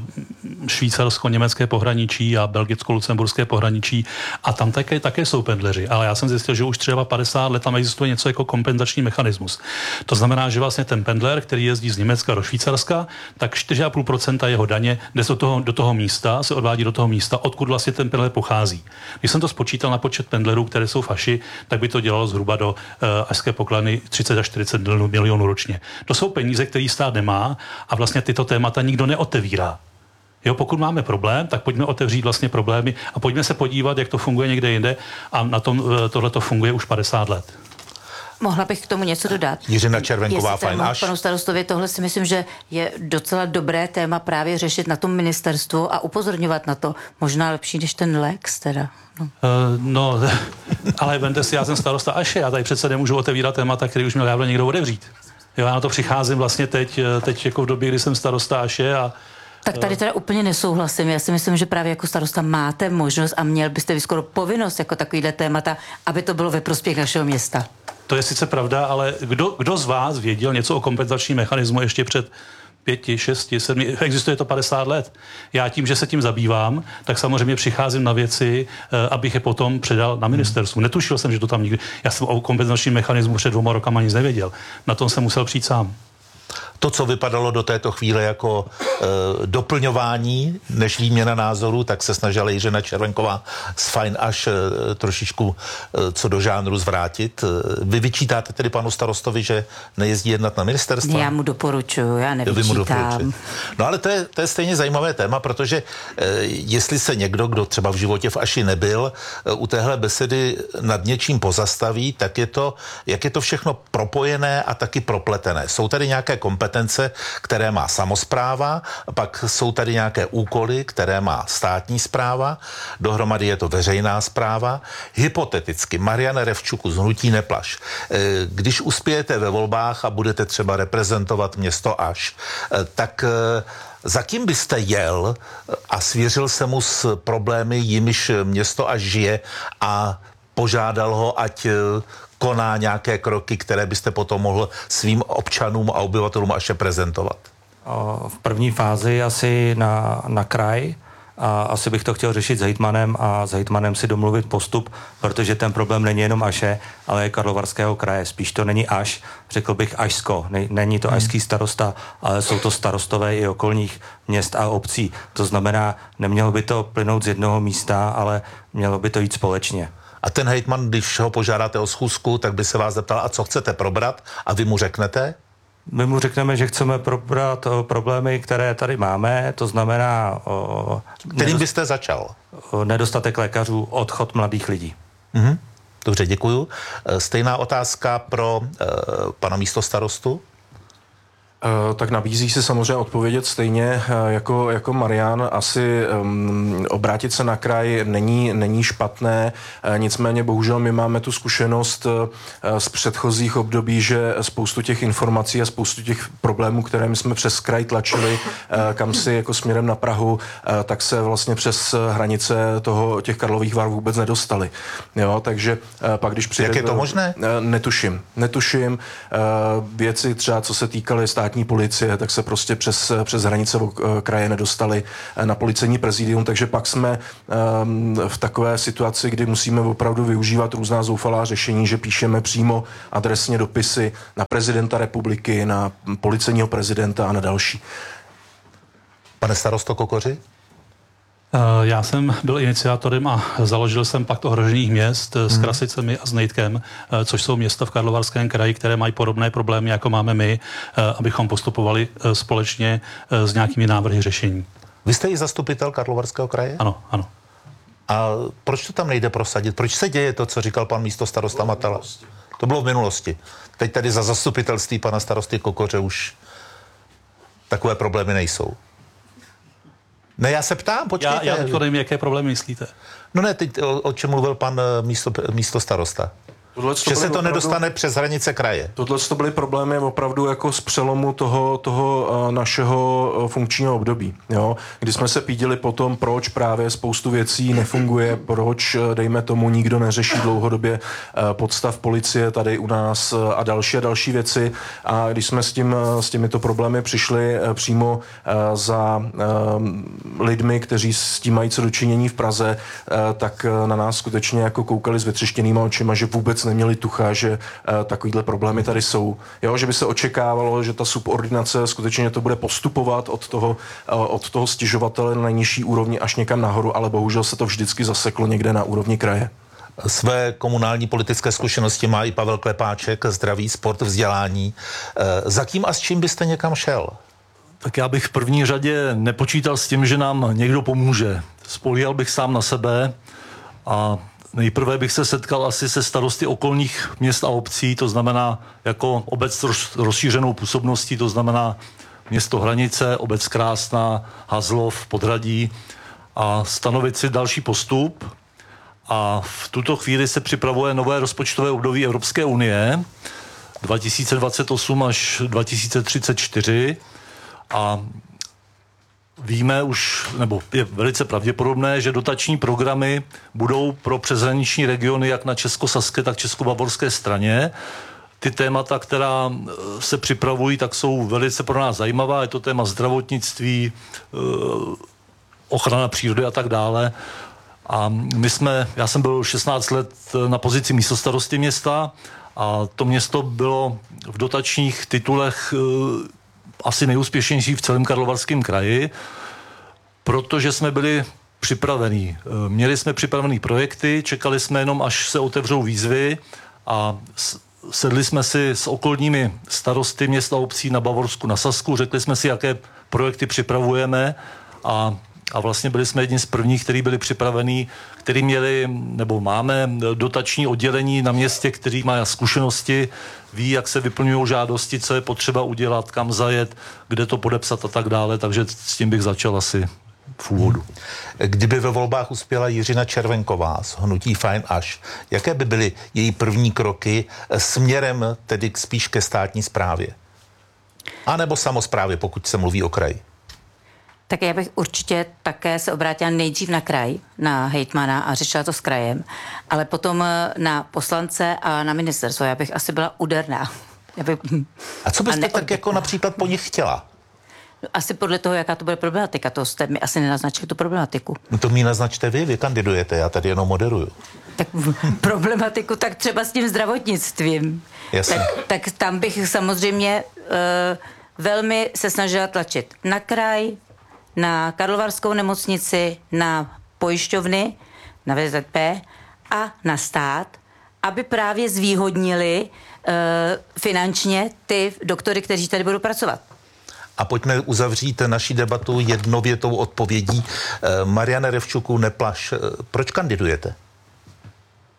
švýcarsko-německé pohraničí a belgicko-lucemburské pohraničí a tam také, také jsou pendleři. Ale já jsem zjistil, že už třeba padesát let tam existuje něco jako kompenzační mechanismus. To znamená, že vlastně ten pendler, který jezdí z Německa do Švýcarska, tak čtyři celá pět procenta jeho daně jde do toho, do toho místa, se odvádí do toho místa, odkud vlastně ten pendler pochází. Když jsem to spočítal na počet pendlerů, které jsou v Aši, tak by to dělalo zhruba do e, ašské pokladny třicet až čtyřicet milionů ročně. To jsou peníze, který stát nemá a vlastně tyto témata nikdo neotevírá. Jo, pokud máme problém, tak pojďme otevřít vlastně problémy a pojďme se podívat, jak to funguje někde jinde a na tom tohle to funguje už padesát let. Mohla bych k tomu něco dodat? Jiřina Červenková, fajn až. Panu starostovi, tohle si myslím, že je docela dobré téma právě řešit na tom ministerstvu a upozorňovat na to. Možná lepší, než ten Lex teda. No, uh, no ale vemte si, já jsem starosta Aše, já tady přece nemůžu otevírat témata, který už měl dávno někdo otevřít. Jo, já na to přicházím vlastně teď, teď jako v době, kdy jsem starosta Aše a tak tady teda úplně nesouhlasím. Já si myslím, že právě jako starosta máte možnost a měl byste vy skoro povinnost jako takovýhle témata, aby to bylo ve prospěch našeho města. To je sice pravda, ale kdo, kdo z vás věděl něco o kompenzačním mechanismu ještě před pěti, šesti, sedmi, existuje to padesát let. Já tím, že se tím zabývám, tak samozřejmě přicházím na věci, abych je potom předal na ministerstvu. Netušil jsem, že to tam nikdy... Já jsem o kompenzačním mechanismu před dvěma rokama nic nevěděl. Na tom jsem musel přijít sám. To, co vypadalo do této chvíle jako e, doplňování než výměna názorů, tak se snažila Jiřina Červenková s fajn až e, trošičku e, co do žánru zvrátit. Vy vyčítáte tedy panu starostovi, že nejezdí jednat na ministerstvo? Já mu doporučuju, já nevyčítám. No ale to je, to je stejně zajímavé téma, protože e, jestli se někdo, kdo třeba v životě v Aši nebyl, e, u téhle besedy nad něčím pozastaví, tak je to, jak je to všechno propojené a taky propletené. Jsou tady nějaké kompetence, které má samospráva, pak jsou tady nějaké úkoly, které má státní správa, dohromady je to veřejná správa. Hypoteticky, Mariane Revčuku z Hnutí Neplaš, když uspějete ve volbách a budete třeba reprezentovat město Aš, tak za kým byste jel a svěřil se mu s problémy, jimiž město Aš žije a požádal ho, ať koná nějaké kroky, které byste potom mohl svým občanům a obyvatelům Aše prezentovat? V první fázi asi na, na kraj a asi bych to chtěl řešit s hejtmanem a s hejtmanem si domluvit postup, protože ten problém není jenom Aše, ale je Karlovarského kraje. Spíš to není Aš, řekl bych Ašsko. Není to ašský starosta, ale jsou to starostové i okolních měst a obcí. To znamená, nemělo by to plynout z jednoho místa, ale mělo by to jít společně. A ten hejtman, když ho požádáte o schůzku, tak by se vás zeptal, a co chcete probrat? A vy mu řeknete? My mu řekneme, že chceme probrat o, problémy, které tady máme, to znamená... O, Kterým byste začal? O, nedostatek lékařů, odchod mladých lidí. Mhm. Dobře, děkuju. Stejná otázka pro uh, pana místostarostu? Tak nabízí si samozřejmě odpovědět stejně jako, jako Marian. Asi um, obrátit se na kraj není, není špatné, nicméně bohužel my máme tu zkušenost z předchozích období, že spoustu těch informací a spoustu těch problémů, které my jsme přes kraj tlačili, kam si jako směrem na Prahu, tak se vlastně přes hranice toho, těch Karlových Var vůbec nedostali. Jo, takže pak, když přijde... Jak je to možné? Netuším. Netuším. Věci třeba, co se týkaly státní policie, tak se prostě přes, přes hranice kraje nedostali na policejní prezidium, takže pak jsme um, v takové situaci, kdy musíme opravdu využívat různá zoufalá řešení, že píšeme přímo adresně dopisy na prezidenta republiky, na policejního prezidenta a na další. Pane starosto Kokoři? Já jsem byl iniciátorem a založil jsem Pakt ohrožených měst s Krasicemi a s Nejtkem, což jsou města v Karlovarském kraji, které mají podobné problémy, jako máme my, abychom postupovali společně s nějakými návrhy řešení. Vy jste i zastupitel Karlovarského kraje? Ano, ano. A proč to tam nejde prosadit? Proč se děje to, co říkal pan místostarosta Matala? To bylo v minulosti. Teď tady za zastupitelství pana starosty Kokoře už takové problémy nejsou. Ne, já se ptám, počkejte. Já, já to nevím, jaké problémy myslíte. No ne, teď o, o čem mluvil pan místo, místo starosta. Že se to opravdu nedostane přes hranice kraje. Tohle to byly problémy opravdu jako z přelomu toho, toho uh, našeho uh, funkčního období, jo? Kdy jsme se pídili po tom, proč právě spoustu věcí nefunguje, proč, uh, dejme tomu, nikdo neřeší dlouhodobě uh, podstav policie tady u nás uh, a další a další věci. A když jsme s, tím, uh, s těmito problémy přišli uh, přímo uh, za uh, lidmi, kteří s tím mají co dočinění v Praze, uh, tak uh, na nás skutečně jako koukali s vytřeštěnýma očima, že vůbec neměli tucha, že uh, takovýhle problémy tady jsou. Jo, že by se očekávalo, že ta subordinace skutečně to bude postupovat od toho, uh, od toho stěžovatele na nejnižší úrovni až někam nahoru, ale bohužel se to vždycky zaseklo někde na úrovni kraje. Své komunální politické zkušenosti má i Pavel Klepáček, zdraví, sport, vzdělání. Uh, za kým a s čím byste někam šel? Tak já bych v první řadě nepočítal s tím, že nám někdo pomůže. Spolíhal bych sám na sebe a nejprve bych se setkal asi se starosty okolních měst a obcí, to znamená jako obec s rozšířenou působností, to znamená město Hranice, obec Krásná, Hazlov, Podhradí a stanovit si další postup. A v tuto chvíli se připravuje nové rozpočtové období Evropské unie dva tisíce dvacet osm až dva tisíce třicet čtyři a víme už, nebo je velice pravděpodobné, že dotační programy budou pro přeshraniční regiony jak na českosaské, tak českobavorské straně. Ty témata, která se připravují, tak jsou velice pro nás zajímavá. Je to téma zdravotnictví, ochrana přírody a tak dále. A my jsme, já jsem byl šestnáct let na pozici místostarosty města a to město bylo v dotačních titulech asi nejúspěšnější v celém Karlovarském kraji, protože jsme byli připravení. Měli jsme připravené projekty, čekali jsme jenom, až se otevřou výzvy a sedli jsme si s okolními starosty měst a obcí na Bavorsku, na Sasku, řekli jsme si, jaké projekty připravujeme a, a vlastně byli jsme jedni z prvních, kteří byli připravení, kteří měli, nebo máme dotační oddělení na městě, který má zkušenosti, ví, jak se vyplňují žádosti, co je potřeba udělat, kam zajet, kde to podepsat a tak dále, takže s tím bych začal asi v úvodu. Kdyby ve volbách uspěla Jiřina Červenková z hnutí Fajn až, jaké by byly její první kroky směrem tedy spíš ke státní správě? A nebo samosprávě, pokud se mluví o kraji? Tak já bych určitě také se obrátila nejdřív na kraj, na hejtmana a řešila to s krajem, ale potom na poslance a na ministerstvo. Já bych asi byla úderná. Já bych... A co byste a tak jako například po nich chtěla? Asi podle toho, jaká to bude problematika. To jste mi asi nenaznačili tu problematiku. No to mi naznačte vy, vy kandidujete, já tady jenom moderuju. Tak problematiku, tak třeba s tím zdravotnictvím. Jasně. Tak, tak tam bych samozřejmě uh, velmi se snažila tlačit na kraj, na Karlovarskou nemocnici, na pojišťovny, na V Z P a na stát, aby právě zvýhodnili uh, finančně ty doktory, kteří tady budou pracovat. A pojďme uzavřít naši debatu jednovětou odpovědí. Mariane Revčuku, neplaš, proč kandidujete?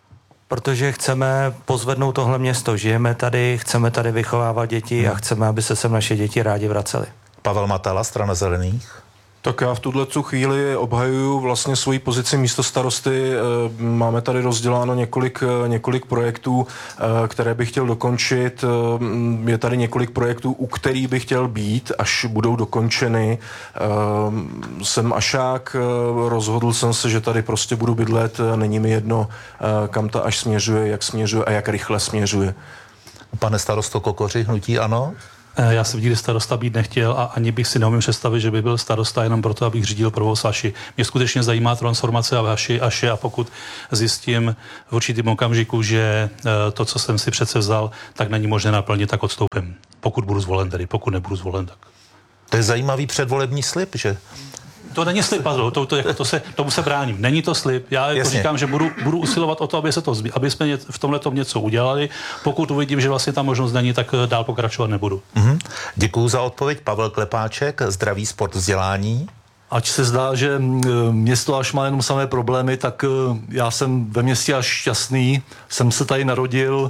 protože chceme pozvednout tohle město. Žijeme tady, chceme tady vychovávat děti hmm. a chceme, aby se sem naše děti rádi vraceli. Pavel Matala, Strana zelených. Tak já v tuto chvíli obhajuju vlastně svoji pozici místostarosty. Máme tady rozděláno několik, několik projektů, které bych chtěl dokončit. Je tady několik projektů, u kterých bych chtěl být, až budou dokončeny. Jsem ašák, rozhodl jsem se, že tady prostě budu bydlet. Není mi jedno, kam ta až směřuje, jak směřuje a jak rychle směřuje. Pane starosto Kokoři, hnutí ANO? Já jsem nikdy starosta být nechtěl a ani bych si neumím představit, že by byl starosta jenom proto, abych řídil provoz Aši. Mě skutečně zajímá transformace a Aši, Aši a pokud zjistím v určitém okamžiku, že to, co jsem si přece vzal, tak není možné naplnit, tak odstoupím. Pokud budu zvolen tedy, pokud nebudu zvolen, tak. To je zajímavý předvolební slib, že? To není slib, to, to, to, to se, tomu se bráním. Není to slib. Já jako říkám, že budu, budu usilovat o to, aby se to, aby jsme v tomhletom něco udělali. Pokud uvidím, že vlastně ta možnost není, tak dál pokračovat nebudu. Mm-hmm. Děkuju za odpověď. Pavel Klepáček, Zdraví, sport, vzdělání. Ať se zdá, že město Aš má jenom samé problémy, tak já jsem ve městě Aš šťastný. Jsem se tady narodil.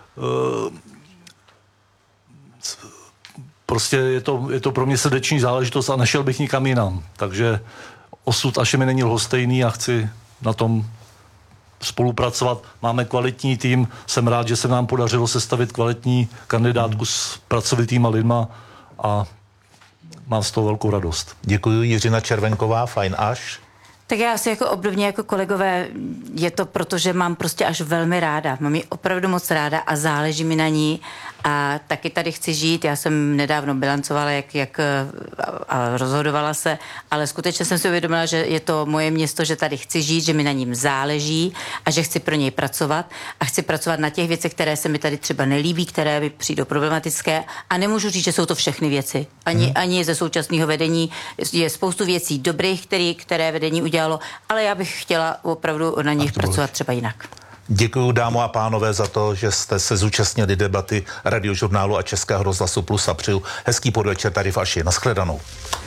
Prostě je to, je to pro mě srdeční záležitost a nešel bych nikam jinam. Takže osud Aše mi není lhostejný a chci na tom spolupracovat. Máme kvalitní tým, jsem rád, že se nám podařilo sestavit kvalitní kandidátku s pracovitýma lidma a mám z toho velkou radost. Děkuji. Jiřina Červenková, Fajn Aš. Tak já asi jako obdobně jako kolegové, je to proto, že mám prostě Aš velmi ráda. Mám ji opravdu moc ráda a záleží mi na ní a taky tady chci žít. Já jsem nedávno bilancovala, jak, jak a rozhodovala se, ale skutečně jsem si uvědomila, že je to moje město, že tady chci žít, že mi na ním záleží a že chci pro něj pracovat a chci pracovat na těch věcech, které se mi tady třeba nelíbí, které mi přijdou problematické a nemůžu říct, že jsou to všechny věci. Ani, hmm. ani ze současného vedení je spoustu věcí dobrých, který, které vedení udělalo, ale já bych chtěla opravdu na nich pracovat třeba jinak. Děkuji, dámy a pánové, za to, že jste se zúčastnili debaty Radiožurnálu a Českého rozhlasu Plus a přeju hezký podvečer tady v Aši. Naschledanou.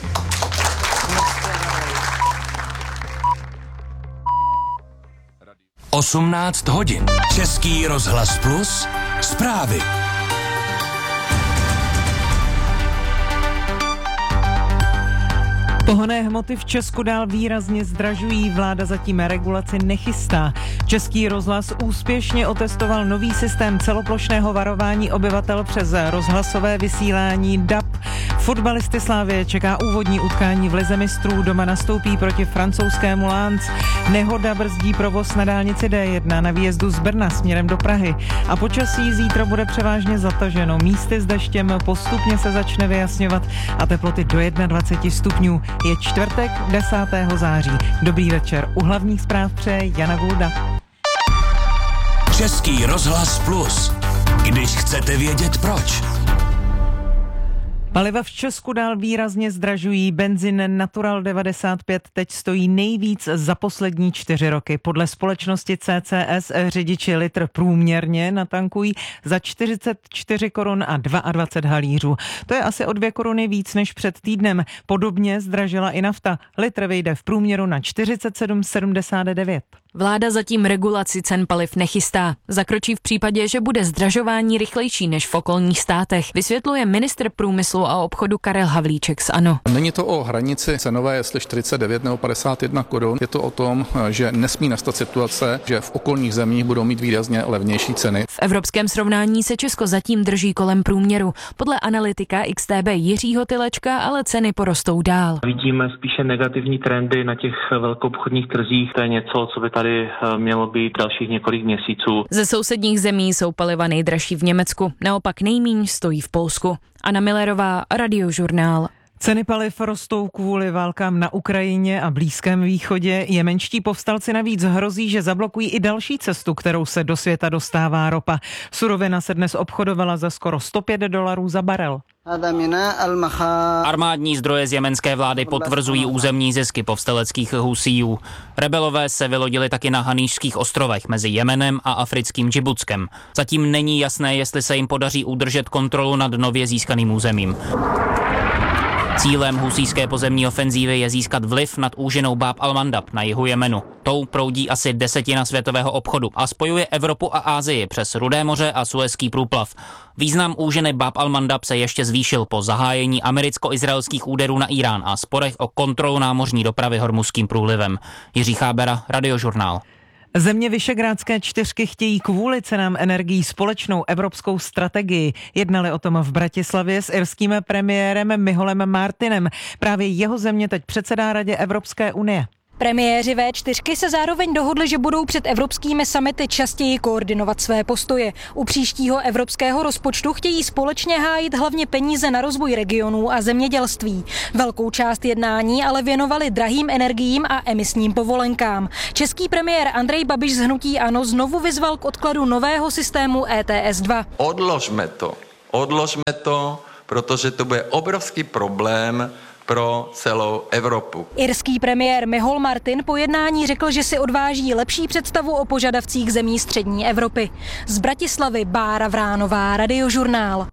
osmnáct hodin. Český rozhlas Plus. Zprávy. Pohonné hmoty v Česku dál výrazně zdražují, vláda zatím regulaci nechystá. Český rozhlas úspěšně otestoval nový systém celoplošného varování obyvatel přes rozhlasové vysílání D A B. Fotbalisty Slávie čeká úvodní utkání v Lize mistrů, doma nastoupí proti francouzskému Lens. Nehoda brzdí provoz na dálnici D jedna na výjezdu z Brna směrem do Prahy. A počasí zítra bude převážně zataženo, místy s deštěm postupně se začne vyjasňovat a teploty do dvacet jedna stupňů. Je čtvrtek desátého září. Dobrý večer. U hlavních zpráv přeje Jana Gulda. Český rozhlas Plus. Když chcete vědět proč. Paliva v Česku dál výrazně zdražují. Benzin Natural devadesát pět teď stojí nejvíc za poslední čtyři roky. Podle společnosti C C S řidiči litr průměrně natankují za čtyřicet čtyři korun a dvacet dva halířů. To je asi o dvě koruny víc než před týdnem. Podobně zdražila i nafta. Litr vyjde v průměru na čtyřicet sedm sedmdesát devět. Vláda zatím regulaci cen paliv nechystá. Zakročí v případě, že bude zdražování rychlejší než v okolních státech, vysvětluje ministr průmyslu a obchodu Karel Havlíček z ANO. Není to o hranici cenové, jestli čtyřicet devět nebo padesát jedna korun. Je to o tom, že nesmí nastat situace, že v okolních zemích budou mít výrazně levnější ceny. V evropském srovnání se Česko zatím drží kolem průměru. Podle analytika X T B Jiřího Tylečka ale ceny porostou dál. Vidíme spíše negativní trendy na těch velkoobchodních trzích. To je něco, co by tady mělo být dalších několik měsíců. Ze sousedních zemí jsou paliva nejdražší v Německu, naopak nejmíň stojí v Polsku. Anna Millerová, Radiožurnál. Ceny paliv rostou kvůli válkám na Ukrajině a Blízkém východě. Jemenští povstalci navíc hrozí, že zablokují i další cestu, kterou se do světa dostává ropa. Surovina se dnes obchodovala za skoro sto pět dolarů za barel. Armádní zdroje z jemenské vlády potvrzují územní zisky povstaleckých Husíjů. Rebelové se vylodili taky na Haníšských ostrovech mezi Jemenem a africkým Džibutskem. Zatím není jasné, jestli se jim podaří udržet kontrolu nad nově získaným územím. Cílem husíské pozemní ofenzívy je získat vliv nad úžinou Bab al-Mandab na jihu Jemenu. Tou proudí asi desetina světového obchodu a spojuje Evropu a Asii přes Rudé moře a Suezský průplav. Význam úžiny Bab al-Mandab se ještě zvýšil po zahájení americko-izraelských úderů na Irán a sporech o kontrolu námořní dopravy Hormuzským průlivem. Jiří Chábera, Radiožurnál. Země Visegrádské čtyřky chtějí kvůli cenám energií společnou evropskou strategii. Jednali o tom v Bratislavě s irským premiérem Micholem Martinem. Právě jeho země teď předsedá Radě Evropské unie. Premiéři vé čtyřky se zároveň dohodli, že budou před evropskými summity častěji koordinovat své postoje. U příštího evropského rozpočtu chtějí společně hájit hlavně peníze na rozvoj regionů a zemědělství. Velkou část jednání ale věnovali drahým energiím a emisním povolenkám. Český premiér Andrej Babiš z hnutí ANO znovu vyzval k odkladu nového systému E T S dva. Odložme to, odložme to, protože to bude obrovský problém pro celou Evropu. Irský premiér Michol Martin po jednání řekl, že si odváží lepší představu o požadavcích zemí střední Evropy. Z Bratislavy Bára Vránová, Radiožurnál.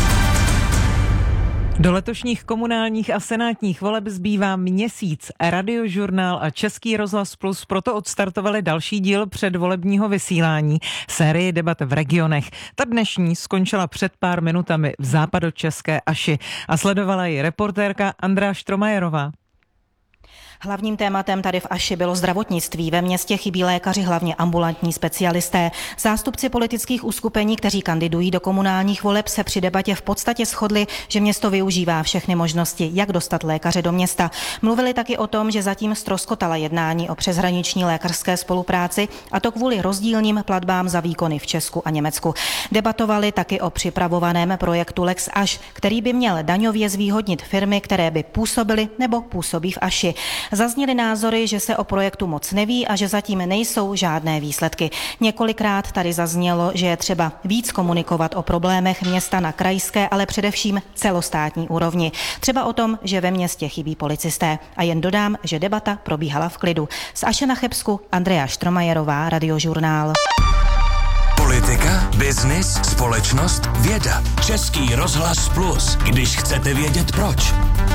Do letošních komunálních a senátních voleb zbývá měsíc. Radiožurnál a Český rozhlas Plus proto odstartovali další díl předvolebního vysílání, sérii debat v regionech. Ta dnešní skončila před pár minutami v západočeské Aši a sledovala ji reportérka Andrea Štromajerová. Hlavním tématem tady v Aši bylo zdravotnictví. Ve městě chybí lékaři, hlavně ambulantní specialisté. Zástupci politických uskupení, kteří kandidují do komunálních voleb, se při debatě v podstatě shodli, že město využívá všechny možnosti, jak dostat lékaře do města. Mluvili taky o tom, že zatím ztroskotala jednání o přeshraniční lékařské spolupráci, a to kvůli rozdílným platbám za výkony v Česku a Německu. Debatovali taky o připravovaném projektu Lex Aš, který by měl daňově zvýhodnit firmy, které by působily nebo působí v Aši. Zazněly názory, že se o projektu moc neví a že zatím nejsou žádné výsledky. Několikrát tady zaznělo, že je třeba víc komunikovat o problémech města na krajské, ale především celostátní úrovni. Třeba o tom, že ve městě chybí policisté. A jen dodám, že debata probíhala v klidu. Z Aše na Chebsku Andrea Štromajerová, Radiožurnál. Politika, biznis, společnost, věda. Český rozhlas Plus, když chcete vědět proč.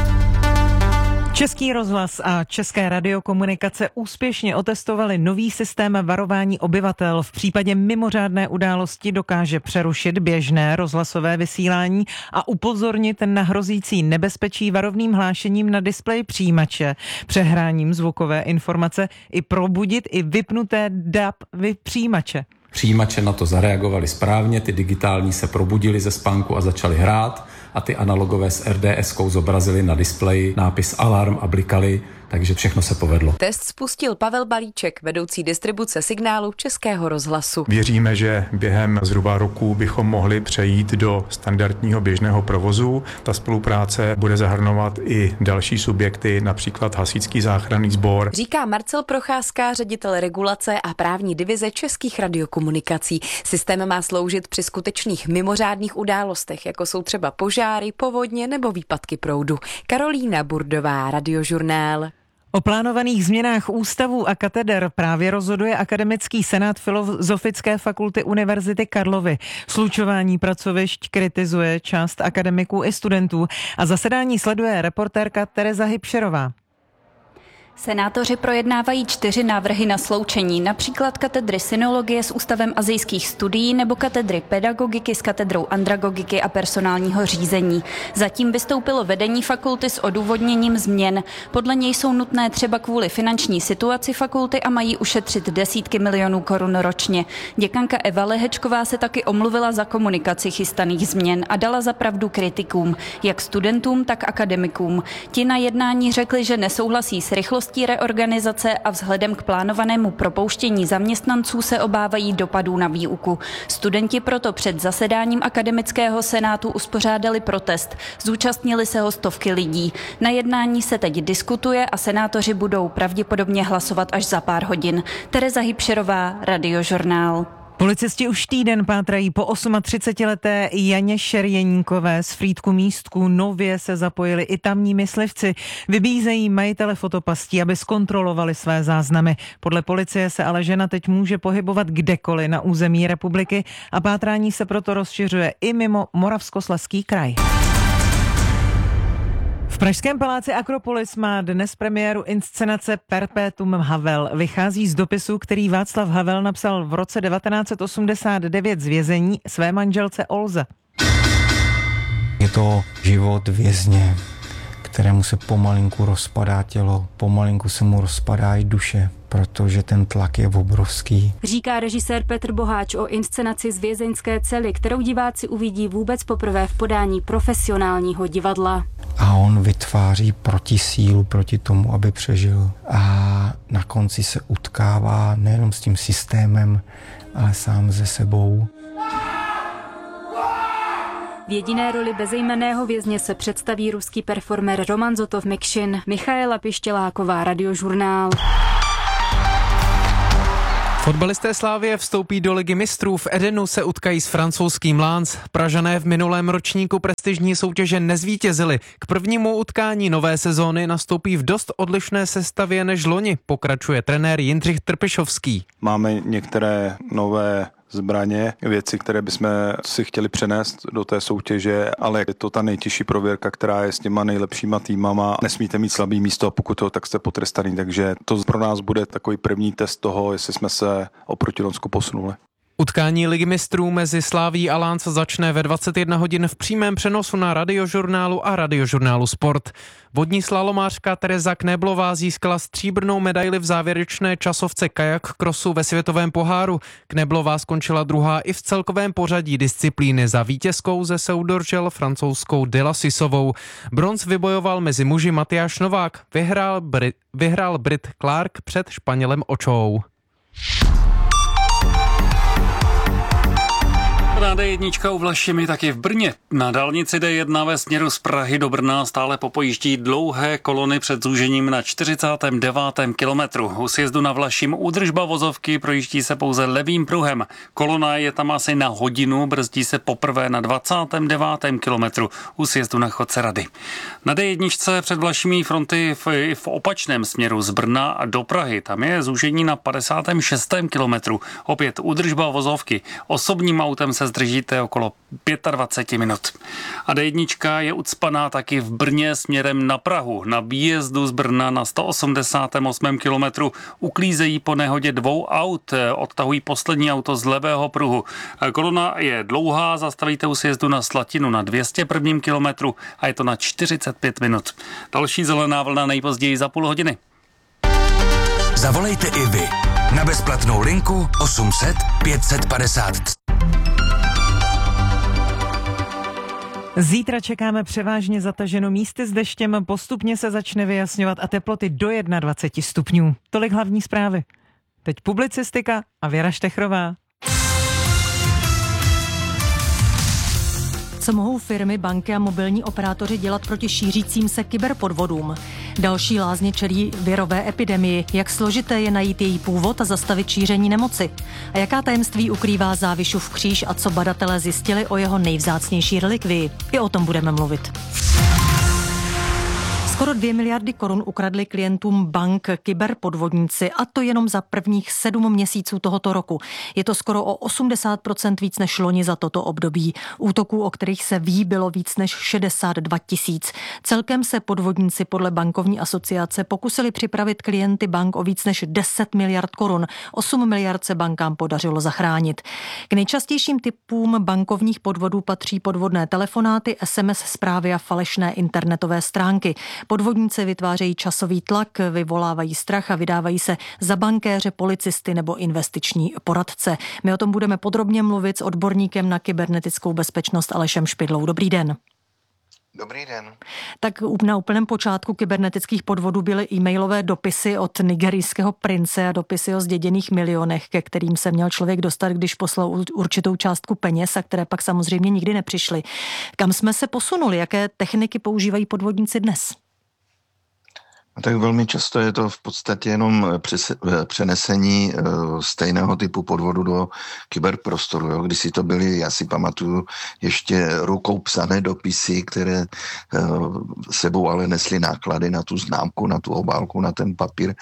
Český rozhlas a České radiokomunikace úspěšně otestovali nový systém varování obyvatel. V případě mimořádné události dokáže přerušit běžné rozhlasové vysílání a upozornit na hrozící nebezpečí varovným hlášením na displeji přijímače, přehráním zvukové informace i probudit i vypnuté D A B přijímače. Přijímače na to zareagovali správně, ty digitální se probudili ze spánku a začali hrát a ty analogové s R D S kou zobrazili na displeji nápis alarm a blikali, takže všechno se povedlo. Test spustil Pavel Balíček, vedoucí distribuce signálu Českého rozhlasu. Věříme, že během zhruba roku bychom mohli přejít do standardního běžného provozu. Ta spolupráce bude zahrnovat i další subjekty, například Hasičský záchranný sbor. Říká Marcel Procházka, ředitel regulace a právní divize Českých radiokomunikací. Systém má sloužit při skutečných mimořádných událostech, jako jsou třeba požáry, povodně nebo výpadky proudu. Karolína Burdová, Radiožurnál. O plánovaných změnách ústavů a kateder právě rozhoduje Akademický senát Filozofické fakulty Univerzity Karlovy. Slučování pracovišť kritizuje část akademiků i studentů a zasedání sleduje reportérka Tereza Hybšerová. Senátoři projednávají čtyři návrhy na sloučení, například katedry synologie s Ústavem asijských studií nebo katedry pedagogiky s katedrou andragogiky a personálního řízení. Zatím vystoupilo vedení fakulty s odůvodněním změn. Podle něj jsou nutné třeba kvůli finanční situaci fakulty a mají ušetřit desítky milionů korun ročně. Děkanka Eva Lehečková se taky omluvila za komunikaci chystaných změn a dala za pravdu kritikům, jak studentům, tak akademikům. Ti na jednání řekli, že nesouhlasí s rychlostí reorganizace a vzhledem k plánovanému propouštění zaměstnanců se obávají dopadů na výuku. Studenti proto před zasedáním Akademického senátu uspořádali protest. Zúčastnili se ho stovky lidí. Na jednání se teď diskutuje a senátoři budou pravděpodobně hlasovat až za pár hodin. Tereza Hybšerová, Radiožurnál. Policisti už týden pátrají po třicetiosmileté Janě Šerjeníkové z Frýdku Místku. Nově se zapojili i tamní myslivci. Vybízejí majitele fotopastí, aby zkontrolovali své záznamy. Podle policie se ale žena teď může pohybovat kdekoliv na území republiky a pátrání se proto rozšiřuje i mimo Moravskoslezský kraj. V pražském paláci Akropolis má dnes premiéru inscenace Perpetuum Havel. Vychází z dopisu, který Václav Havel napsal v roce devatenáct set osmdesát devět z vězení své manželce Olze. Je to život vězně, kterému se pomalinku rozpadá tělo, pomalinku se mu rozpadá i duše, protože ten tlak je obrovský. Říká režisér Petr Boháč o inscenaci z vězeňské cely, kterou diváci uvidí vůbec poprvé v podání profesionálního divadla. A on vytváří protisílu proti tomu, aby přežil. A na konci se utkává nejenom s tím systémem, ale sám ze sebou. V jediné roli bezejmenného vězně se představí ruský performer Roman Zotov Mikšin. Michaela Pištěláková, Radiožurnál. Fotbalisté Slavie vstoupí do Ligy mistrů. V Edenu se utkají s francouzským Lens. Pražané v minulém ročníku prestižní soutěže nezvítězili. K prvnímu utkání nové sezóny nastoupí v dost odlišné sestavě než loni, pokračuje trenér Jindřich Trpišovský. Máme některé nové zbraně, věci, které bychom si chtěli přenést do té soutěže, ale je to ta nejtěžší prověrka, která je s těma nejlepšíma týmama. Nesmíte mít slabý místo a pokud to, tak jste potrestaný, takže to pro nás bude takový první test toho, jestli jsme se oproti Lonsku posunuli. Utkání Ligy mistrů mezi Slaví a Lens začne ve dvacet jedna hodin v přímém přenosu na Radiožurnálu a Radiožurnálu Sport. Vodní slalomářka Tereza Knéblová získala stříbrnou medaili v závěrečné časovce kajak krosu ve světovém poháru. Knéblová skončila druhá i v celkovém pořadí disciplíny za vítězkou ze Soudržel francouzskou Delasisovou. Bronz vybojoval mezi muži Matyáš Novák, vyhrál, Brit, vyhrál Brit Clark před Španělem Očou. Na dé jedna u Vlašimi, taky v Brně. Na dálnici dé jedna ve směru z Prahy do Brna stále popojíždí dlouhé kolony před zúžením na čtyřicátém devátém kilometru. U sjezdu na Vlašim údržba vozovky, projíždí se pouze levým pruhem. Kolona je tam asi na hodinu, brzdí se poprvé na dvacátém devátém kilometru u sjezdu na Chodce Rady. Na dé jedna před Vlašimi fronty v, v opačném směru z Brna do Prahy. Tam je zúžení na padesátém šestém kilometru. Opět údržba vozovky. Osobním autem se zdržíte okolo dvacet pět minut. A dé jedna je ucpaná taky v Brně směrem na Prahu. Na výjezdu z Brna na sto osmdesátém osmém kilometru uklízejí po nehodě dvou aut. Odtahují poslední auto z levého pruhu. Kolona je dlouhá, zastavíte u sjezdu na Slatinu na dvě stě prvním kilometru a je to na čtyřicet pět minut. Další zelená vlna nejpozději za půl hodiny. Zavolejte i vy na bezplatnou linku osm set pět set padesát. Zítra čekáme převážně zataženo místy s deštěm, postupně se začne vyjasňovat a teploty do dvacet jedna stupňů. Tolik hlavní zprávy. Teď publicistika a Věra Štechrová. Co mohou firmy, banky a mobilní operátoři dělat proti šířícím se kyberpodvodům? Další lázně čelí virové epidemii. Jak složité je najít její původ a zastavit šíření nemoci? A jaká tajemství ukrývá Závišův kříž a co badatelé zjistili o jeho nejvzácnější relikvii? I o tom budeme mluvit. Skoro dvě miliardy korun ukradli klientům bank kyberpodvodníci, a to jenom za prvních sedm měsíců tohoto roku. Je to skoro o osmdesát procent víc než loni za toto období. Útoků, o kterých se ví, bylo víc než šedesát dva tisíc. Celkem se podvodníci podle bankovní asociace pokusili připravit klienty bank o víc než deset miliard korun. osm miliard se bankám podařilo zachránit. K nejčastějším typům bankovních podvodů patří podvodné telefonáty, es em es zprávy a falešné internetové stránky. Podvodníci vytvářejí časový tlak, vyvolávají strach a vydávají se za bankéře, policisty nebo investiční poradce. My o tom budeme podrobně mluvit s odborníkem na kybernetickou bezpečnost Alešem Špidlou. Dobrý den. Dobrý den. Tak na úplném počátku kybernetických podvodů byly e-mailové dopisy od nigerijského prince a dopisy o zděděných milionech, ke kterým se měl člověk dostat, když poslal určitou částku peněz, a které pak samozřejmě nikdy nepřišly. Kam jsme se posunuli? Jaké techniky používají podvodníci dnes? Tak velmi často je to v podstatě jenom přenesení stejného typu podvodu do kyberprostoru. Jo. Když si to byly, já si pamatuju, ještě rukou psané dopisy, které sebou ale nesly náklady na tu známku, na tu obálku, na ten papír.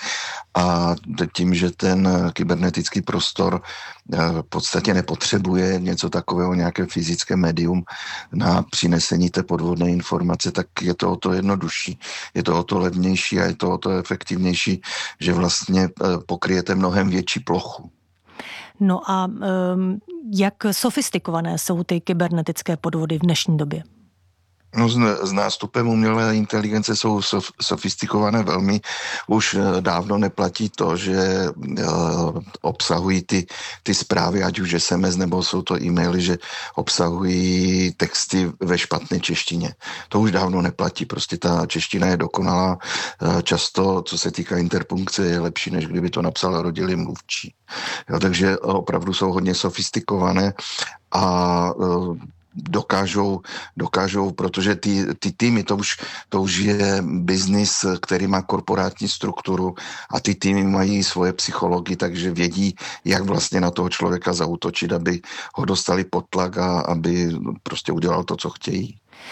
a tím, že ten kybernetický prostor v podstatě nepotřebuje něco takového, nějaké fyzické médium na přinesení té podvodné informace, tak je to o to jednodušší, je to o to levnější a je to o to efektivnější, že vlastně pokryjete mnohem větší plochu. No a um, jak sofistikované jsou ty kybernetické podvody v dnešní době? No, s nástupem umělé inteligence jsou sof, sofistikované velmi. Už dávno neplatí to, že uh, obsahují ty, ty zprávy, ať už es em es nebo jsou to e-maily, že obsahují texty ve špatné češtině. To už dávno neplatí. Prostě ta čeština je dokonalá. Uh, často, co se týká interpunkce, je lepší, než kdyby to napsal rodilý mluvčí. Jo, takže opravdu jsou hodně sofistikované a uh, dokážou, dokážou, protože ty, ty týmy, to už, to už je biznis, který má korporátní strukturu a ty týmy mají svoje psychologii, takže vědí, jak vlastně na toho člověka zaútočit, aby ho dostali pod tlak a aby prostě udělal to, co chtějí.